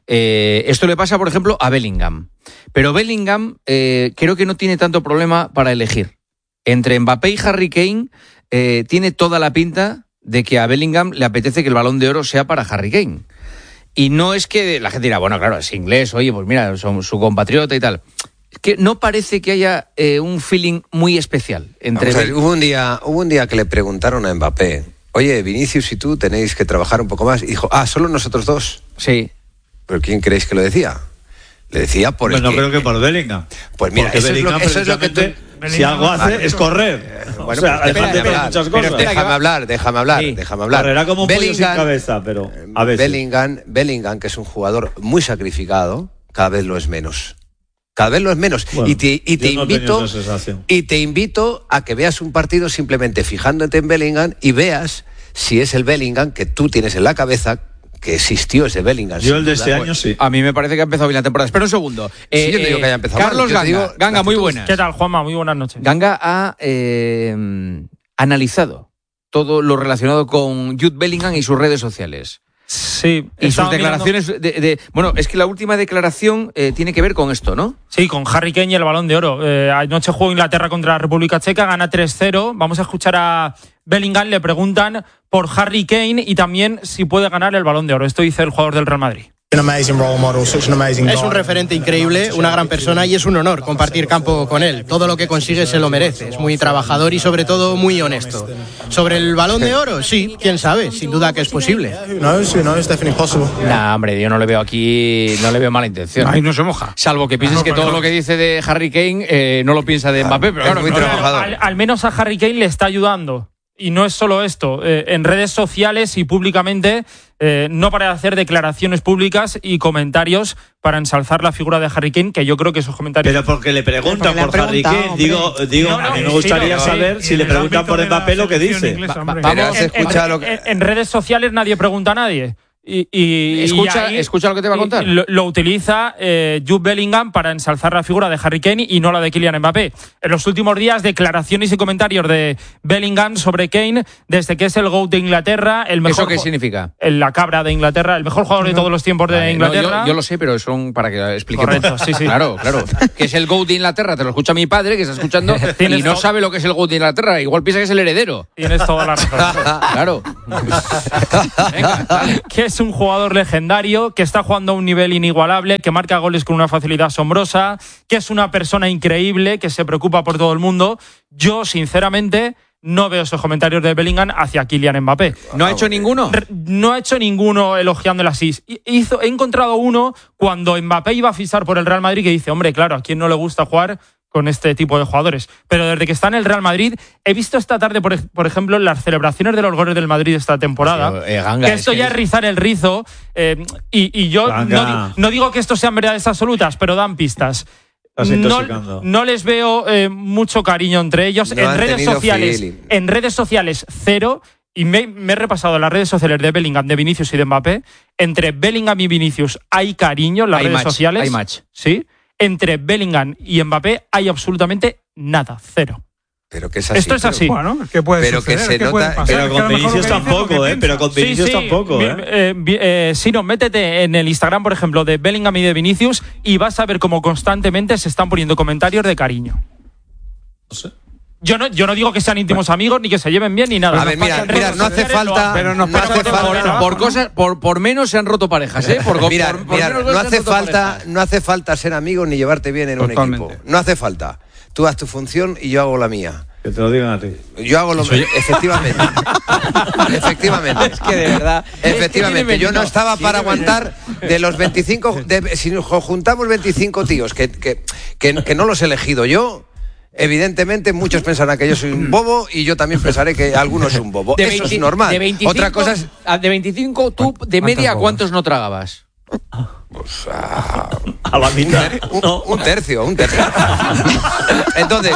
Speaker 3: Eh, esto le pasa, por ejemplo, a Bellingham. Pero Bellingham eh, creo que no tiene tanto problema para elegir. Entre Mbappé y Harry Kane eh, tiene toda la pinta de que a Bellingham le apetece que el Balón de Oro sea para Harry Kane. Y no es que la gente dirá, bueno, claro, es inglés, oye, pues mira, son su compatriota y tal. Que no parece que haya eh, un feeling muy especial entre.
Speaker 6: Ver, hubo un día, hubo un día que le preguntaron a Mbappé, oye, Vinicius y tú tenéis que trabajar un poco más, y dijo, ah, ¿solo nosotros dos?
Speaker 3: Sí.
Speaker 6: ¿Pero quién creéis que lo decía? Le decía por
Speaker 8: pues
Speaker 6: el
Speaker 8: no
Speaker 6: que...
Speaker 8: creo que por Bellingham.
Speaker 6: Pues mira, eso es, lo, eso es lo que tú...
Speaker 8: Si algo hace es correr.
Speaker 6: Eh, bueno,
Speaker 8: o sea,
Speaker 6: pues déjame,
Speaker 8: déjame
Speaker 6: hablar,
Speaker 8: muchas cosas.
Speaker 6: Pero déjame hablar, déjame hablar, sí. déjame hablar.
Speaker 8: Correrá como un pollo sin cabeza, pero a veces.
Speaker 6: Bellingham, Bellingham, que es un jugador muy sacrificado, cada vez lo es menos. Cada vez lo es menos.
Speaker 8: Bueno,
Speaker 6: y te, y te
Speaker 8: no
Speaker 6: invito y te invito a que veas un partido simplemente fijándote en Bellingham y veas si es el Bellingham que tú tienes en la cabeza, que existió ese Bellingham.
Speaker 8: Yo el de este año sí.
Speaker 3: A mí me parece que ha empezado bien la temporada. Espera un segundo.
Speaker 6: Eh, sí, yo
Speaker 3: eh,
Speaker 6: te digo que haya empezado
Speaker 3: Carlos
Speaker 6: mal.
Speaker 3: Ganga,
Speaker 6: digo,
Speaker 3: Ganga, muy buenas.
Speaker 1: ¿Qué tal, Juanma? Muy buenas noches.
Speaker 3: Ganga ha eh, analizado todo lo relacionado con Jude Bellingham y sus redes sociales.
Speaker 1: Sí.
Speaker 3: Y sus declaraciones mirando... de, de... Bueno, es que la última declaración eh, tiene que ver con esto, ¿no?
Speaker 1: Sí, con Harry Kane y el Balón de Oro. Eh, anoche jugó Inglaterra contra la República Checa, gana tres cero. Vamos a escuchar a Bellingham, le preguntan por Harry Kane y también si puede ganar el Balón de Oro. Esto dice el jugador del Real Madrid.
Speaker 12: Es un referente increíble, una gran persona y es un honor compartir campo con él. Todo lo que consigue se lo merece. Es muy trabajador y sobre todo muy honesto. Sobre el Balón de Oro, sí, quién sabe, sin duda que es posible.
Speaker 3: Nah, hombre, yo no le veo aquí, no le veo mala intención.
Speaker 5: Ahí no se moja.
Speaker 3: Salvo que pienses que todo lo que dice de Harry Kane eh, no lo piensa de Mbappé, pero claro,
Speaker 6: muy
Speaker 3: no,
Speaker 6: trabajador.
Speaker 1: Al, al menos a Harry Kane le está ayudando. Y no es solo esto, eh, en redes sociales y públicamente eh, no para de hacer declaraciones públicas y comentarios para ensalzar la figura de Harry Kane, que yo creo que esos comentarios...
Speaker 8: Pero porque le preguntan
Speaker 7: porque
Speaker 8: por Harry Kane, digo, digo
Speaker 1: no, no,
Speaker 8: a mí me
Speaker 1: sí,
Speaker 8: gustaría
Speaker 1: no,
Speaker 8: saber
Speaker 1: sí,
Speaker 8: si le preguntan por Mbappé lo que dice.
Speaker 1: Inglés,
Speaker 6: Va, vamos a escuchar
Speaker 1: en,
Speaker 6: lo que...
Speaker 1: En, en redes sociales nadie pregunta a nadie. Y, y,
Speaker 3: escucha,
Speaker 1: y ahí,
Speaker 3: escucha lo que te va a contar.
Speaker 1: Lo, lo utiliza eh, Jude Bellingham para ensalzar la figura de Harry Kane y no la de Kylian Mbappé. En los últimos días, declaraciones y comentarios de Bellingham sobre Kane, desde que es el GOAT de Inglaterra, el mejor.
Speaker 3: ¿Eso qué significa?
Speaker 1: La cabra de Inglaterra, el mejor jugador de todos los tiempos de
Speaker 3: vale,
Speaker 1: Inglaterra.
Speaker 3: No, yo, yo lo sé, pero son para que expliquemos.
Speaker 1: Correcto, sí, sí.
Speaker 3: Claro, claro. Que es el GOAT de Inglaterra, te lo escucha mi padre, que está escuchando y no sabe lo que es el GOAT de Inglaterra. Igual piensa que es el heredero.
Speaker 1: Tienes toda la razón.
Speaker 3: Claro.
Speaker 1: Venga, dale. Que es un jugador legendario, que está jugando a un nivel inigualable, que marca goles con una facilidad asombrosa, que es una persona increíble, que se preocupa por todo el mundo. Yo, sinceramente,
Speaker 13: no veo esos comentarios de Bellingham hacia Kylian Mbappé.
Speaker 3: ¿No ha hecho ninguno?
Speaker 13: No ha hecho ninguno elogiando el asís. Hizo, he encontrado uno cuando Mbappé iba a fichar por el Real Madrid que dice, hombre, claro, ¿a quién no le gusta jugar con este tipo de jugadores? Pero desde que está en el Real Madrid, he visto esta tarde, por, por ejemplo, en las celebraciones de los goles del Madrid esta temporada, sí, eh, ganga, que esto es ya es rizar el rizo, eh, y, y yo no, no digo que esto sean verdades absolutas, pero dan pistas. No, no les veo eh, mucho cariño entre ellos. No en redes sociales, feeling. en redes sociales cero. Y me, me he repasado las redes sociales de Bellingham, de Vinicius y de Mbappé. Entre Bellingham y Vinicius hay cariño en las
Speaker 3: hay
Speaker 13: redes
Speaker 3: match,
Speaker 13: sociales.
Speaker 3: Hay match.
Speaker 13: Sí. Entre Bellingham y Mbappé hay absolutamente nada, cero.
Speaker 6: Pero que es así.
Speaker 13: Esto es así.
Speaker 5: Bueno, ¿qué puede
Speaker 6: pero
Speaker 5: suceder?
Speaker 6: que se
Speaker 5: ¿Qué
Speaker 6: nota.
Speaker 8: Pero con Vinicius tampoco, ¿eh? Pero con Vinicius
Speaker 13: sí, sí.
Speaker 8: tampoco, ¿eh?
Speaker 13: eh, eh si no, métete en el Instagram, por ejemplo, de Bellingham y de Vinicius y vas a ver cómo constantemente se están poniendo comentarios de cariño.
Speaker 8: No sé.
Speaker 13: Yo no, yo no digo que sean íntimos amigos ni que se lleven bien ni nada.
Speaker 6: A ver, mira, mira, no hace falta.
Speaker 3: Pero nos
Speaker 6: no hace falta.
Speaker 3: Por cosas, por, por menos se han roto parejas, ¿eh? Por,
Speaker 6: mira,
Speaker 3: por, por
Speaker 6: mira,
Speaker 3: menos
Speaker 6: no hace falta,
Speaker 3: parejas.
Speaker 6: no hace falta ser amigos ni llevarte bien en Totalmente. un equipo. No hace falta. Tú haz tu función y yo hago la mía.
Speaker 8: Que te lo digan a ti.
Speaker 6: Yo hago lo mismo, efectivamente. efectivamente.
Speaker 3: Es que de verdad.
Speaker 6: Efectivamente.
Speaker 3: Es que
Speaker 6: yo no estaba para aguantar de los veinticinco. De, si nos juntamos veinticinco tíos que, que, que, que no los he elegido yo. Evidentemente muchos pensarán que yo soy un bobo y yo también pensaré que alguno es un bobo.
Speaker 3: De
Speaker 6: Eso
Speaker 3: veinte,
Speaker 6: es normal.
Speaker 3: De veinticinco,
Speaker 6: Otra cosa es...
Speaker 3: De veinticinco, tú de media, ¿cuántos no tragabas?
Speaker 6: Pues a,
Speaker 8: a la mitad.
Speaker 6: Un, no. un tercio, un tercio. Entonces,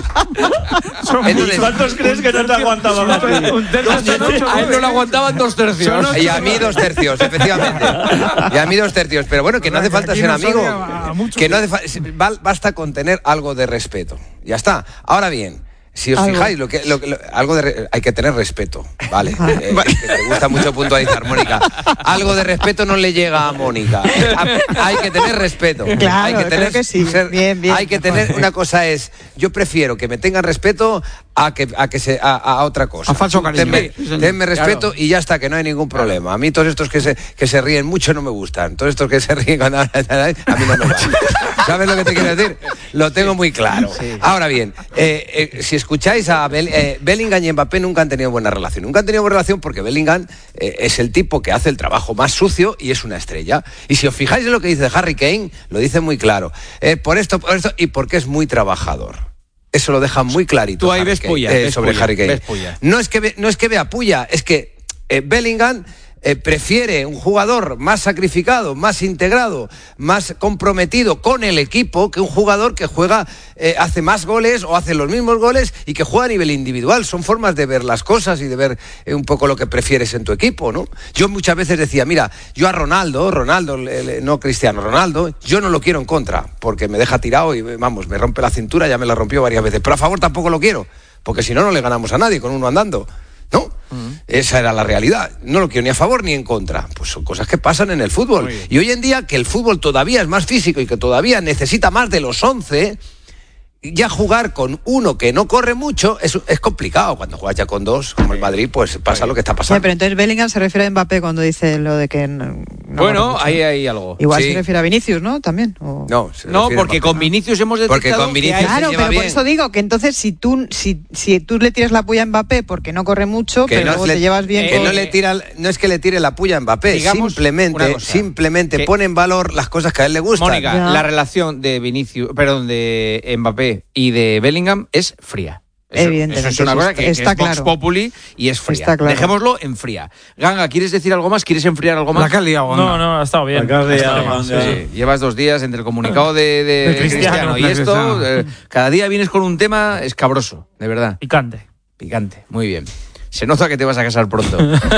Speaker 6: entonces
Speaker 8: ¿cuántos crees que no te aguantaban a ti?
Speaker 13: Un tercio.
Speaker 3: A él no le aguantaban dos tercios.
Speaker 6: Y a mí dos tercios, efectivamente. Y a mí dos tercios. Pero bueno, que no hace falta ser amigo. Que no hace fa- basta con tener algo de respeto. Ya está. Ahora bien, si os ¿Algo? fijáis, lo que, lo, lo, algo de, hay que tener respeto, ¿vale? Eh, que te gusta mucho puntualizar, Mónica. Algo de respeto no le llega a Mónica. Hay que tener respeto.
Speaker 7: Claro,
Speaker 6: hay que tener,
Speaker 7: creo que sí.
Speaker 6: Ser,
Speaker 7: bien, bien.
Speaker 6: Hay que tener, una cosa es, yo prefiero que me tengan respeto a que, a, que se, a, a otra cosa.
Speaker 5: A falso cariño.
Speaker 6: Tenme, tenme respeto, claro. Y ya está, que no hay ningún problema. A mí todos estos que se, que se ríen mucho no me gustan. Todos estos que se ríen cuando a mí no me van. ¿Sabes lo que te quiero decir? Lo tengo muy claro. Sí. Ahora bien, eh, eh, si escucháis a Bell, eh, Bellingham y Mbappé nunca han tenido buena relación. Nunca han tenido buena relación porque Bellingham eh, es el tipo que hace el trabajo más sucio y es una estrella. Y si os fijáis en lo que dice Harry Kane, lo dice muy claro. Eh, por esto, por esto y porque es muy trabajador. Eso lo deja muy clarito.
Speaker 3: Tú ahí ves puya,
Speaker 6: eh,
Speaker 3: ves
Speaker 6: sobre
Speaker 3: puya,
Speaker 6: Harry Kane.
Speaker 3: Ves puya.
Speaker 6: No es que ve, no es que vea puya, es que eh, Bellingham eh, prefiere un jugador más sacrificado, más integrado, más comprometido con el equipo que un jugador que juega, eh, hace más goles o hace los mismos goles y que juega a nivel individual. Son formas de ver las cosas y de ver eh, un poco lo que prefieres en tu equipo, ¿no? Yo muchas veces decía, mira, yo a Ronaldo, Ronaldo, le, no Cristiano, Ronaldo, yo no lo quiero en contra, porque me deja tirado y, vamos, me rompe la cintura, ya me la rompió varias veces, pero a favor tampoco lo quiero, porque si no, no le ganamos a nadie con uno andando. ¿No? Uh-huh. Esa era la realidad. No lo quiero ni a favor ni en contra. Pues son cosas que pasan en el fútbol. Y hoy en día, que el fútbol todavía es más físico y que todavía necesita más de los once, ya jugar con uno que no corre mucho es, es complicado. Cuando juegas ya con dos, como el Madrid, pues pasa lo que está pasando.
Speaker 7: Sí, pero entonces Bellingham se refiere a Mbappé cuando dice lo de que no, no
Speaker 3: bueno, ahí hay algo.
Speaker 7: Igual
Speaker 3: sí.
Speaker 7: se refiere a Vinicius, ¿no? También. ¿O?
Speaker 6: No,
Speaker 3: no porque con Vinicius hemos detectado
Speaker 6: porque con Vinicius
Speaker 3: que
Speaker 7: hay... Claro, pero
Speaker 6: bien.
Speaker 7: por eso digo que entonces si tú si, si tú le tiras la puya a Mbappé porque no corre mucho, que pero no luego le, te llevas bien
Speaker 6: que
Speaker 7: con...
Speaker 6: no le tira, no es que le tire la puya a Mbappé, Digamos simplemente simplemente que... pone en valor las cosas que a él le gustan.
Speaker 3: Mónica, ya. La relación de Vinicius, perdón, de Mbappé y de Bellingham es fría. Eso,
Speaker 7: Evidentemente,
Speaker 3: eso es una cosa que,
Speaker 7: está
Speaker 3: que es
Speaker 7: claro.
Speaker 3: Vox Populi y es fría.
Speaker 7: Está claro.
Speaker 3: Dejémoslo en fría. Ganga, ¿quieres decir algo más? ¿Quieres enfriar algo más?
Speaker 5: La que has liado,
Speaker 13: no, no, ha estado bien.
Speaker 8: La que has liado,
Speaker 3: sí, sí. Llevas dos días entre el comunicado de, de, de Cristiano, Cristiano y esto. Eh, cada día vienes con un tema escabroso, de verdad.
Speaker 13: Picante.
Speaker 3: Picante, muy bien. Se nota que te vas a casar pronto.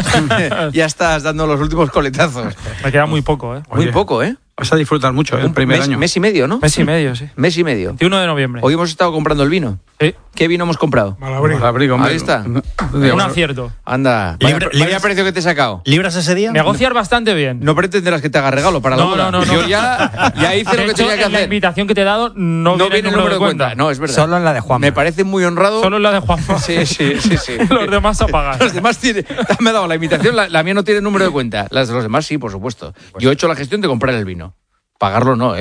Speaker 3: Ya estás dando los últimos coletazos.
Speaker 13: Me queda muy poco, ¿eh?
Speaker 3: Muy Oye. poco, ¿eh?
Speaker 5: Vas a disfrutar mucho, ¿eh? El primer
Speaker 3: mes,
Speaker 5: año.
Speaker 3: Mes y medio, ¿no?
Speaker 13: Mes y medio, sí.
Speaker 3: Mes y medio.
Speaker 13: veintiuno de noviembre.
Speaker 3: Hoy hemos estado comprando el vino.
Speaker 13: Sí.
Speaker 3: ¿Qué vino hemos comprado?
Speaker 5: Malabrigo. Malabrigo,
Speaker 3: Ahí está.
Speaker 13: Un acierto.
Speaker 3: Anda.
Speaker 4: Libre,
Speaker 3: vaya, vaya precio que te he sacado.
Speaker 4: ¿Libras ese día?
Speaker 13: Negociar bastante bien.
Speaker 3: No pretenderás que te haga regalo para la
Speaker 13: no,
Speaker 3: boda.
Speaker 13: No, no, no.
Speaker 3: Yo ya, ya hice
Speaker 13: de
Speaker 3: lo que
Speaker 13: hecho,
Speaker 3: tenía que
Speaker 13: en
Speaker 3: hacer.
Speaker 13: La invitación que te he dado no,
Speaker 3: no
Speaker 13: viene el número, número de cuenta. cuenta.
Speaker 3: No, es verdad.
Speaker 4: Solo en la de Juan.
Speaker 3: Me parece muy honrado.
Speaker 13: Solo en la de Juan.
Speaker 3: Sí, sí, sí, sí.
Speaker 13: Los demás a pagar.
Speaker 3: Los demás tienen. Me ha dado la invitación, la, la mía no tiene número de cuenta. Las de los demás sí, por supuesto. Yo he hecho la gestión de comprar el vino. Pagarlo no, ¿eh?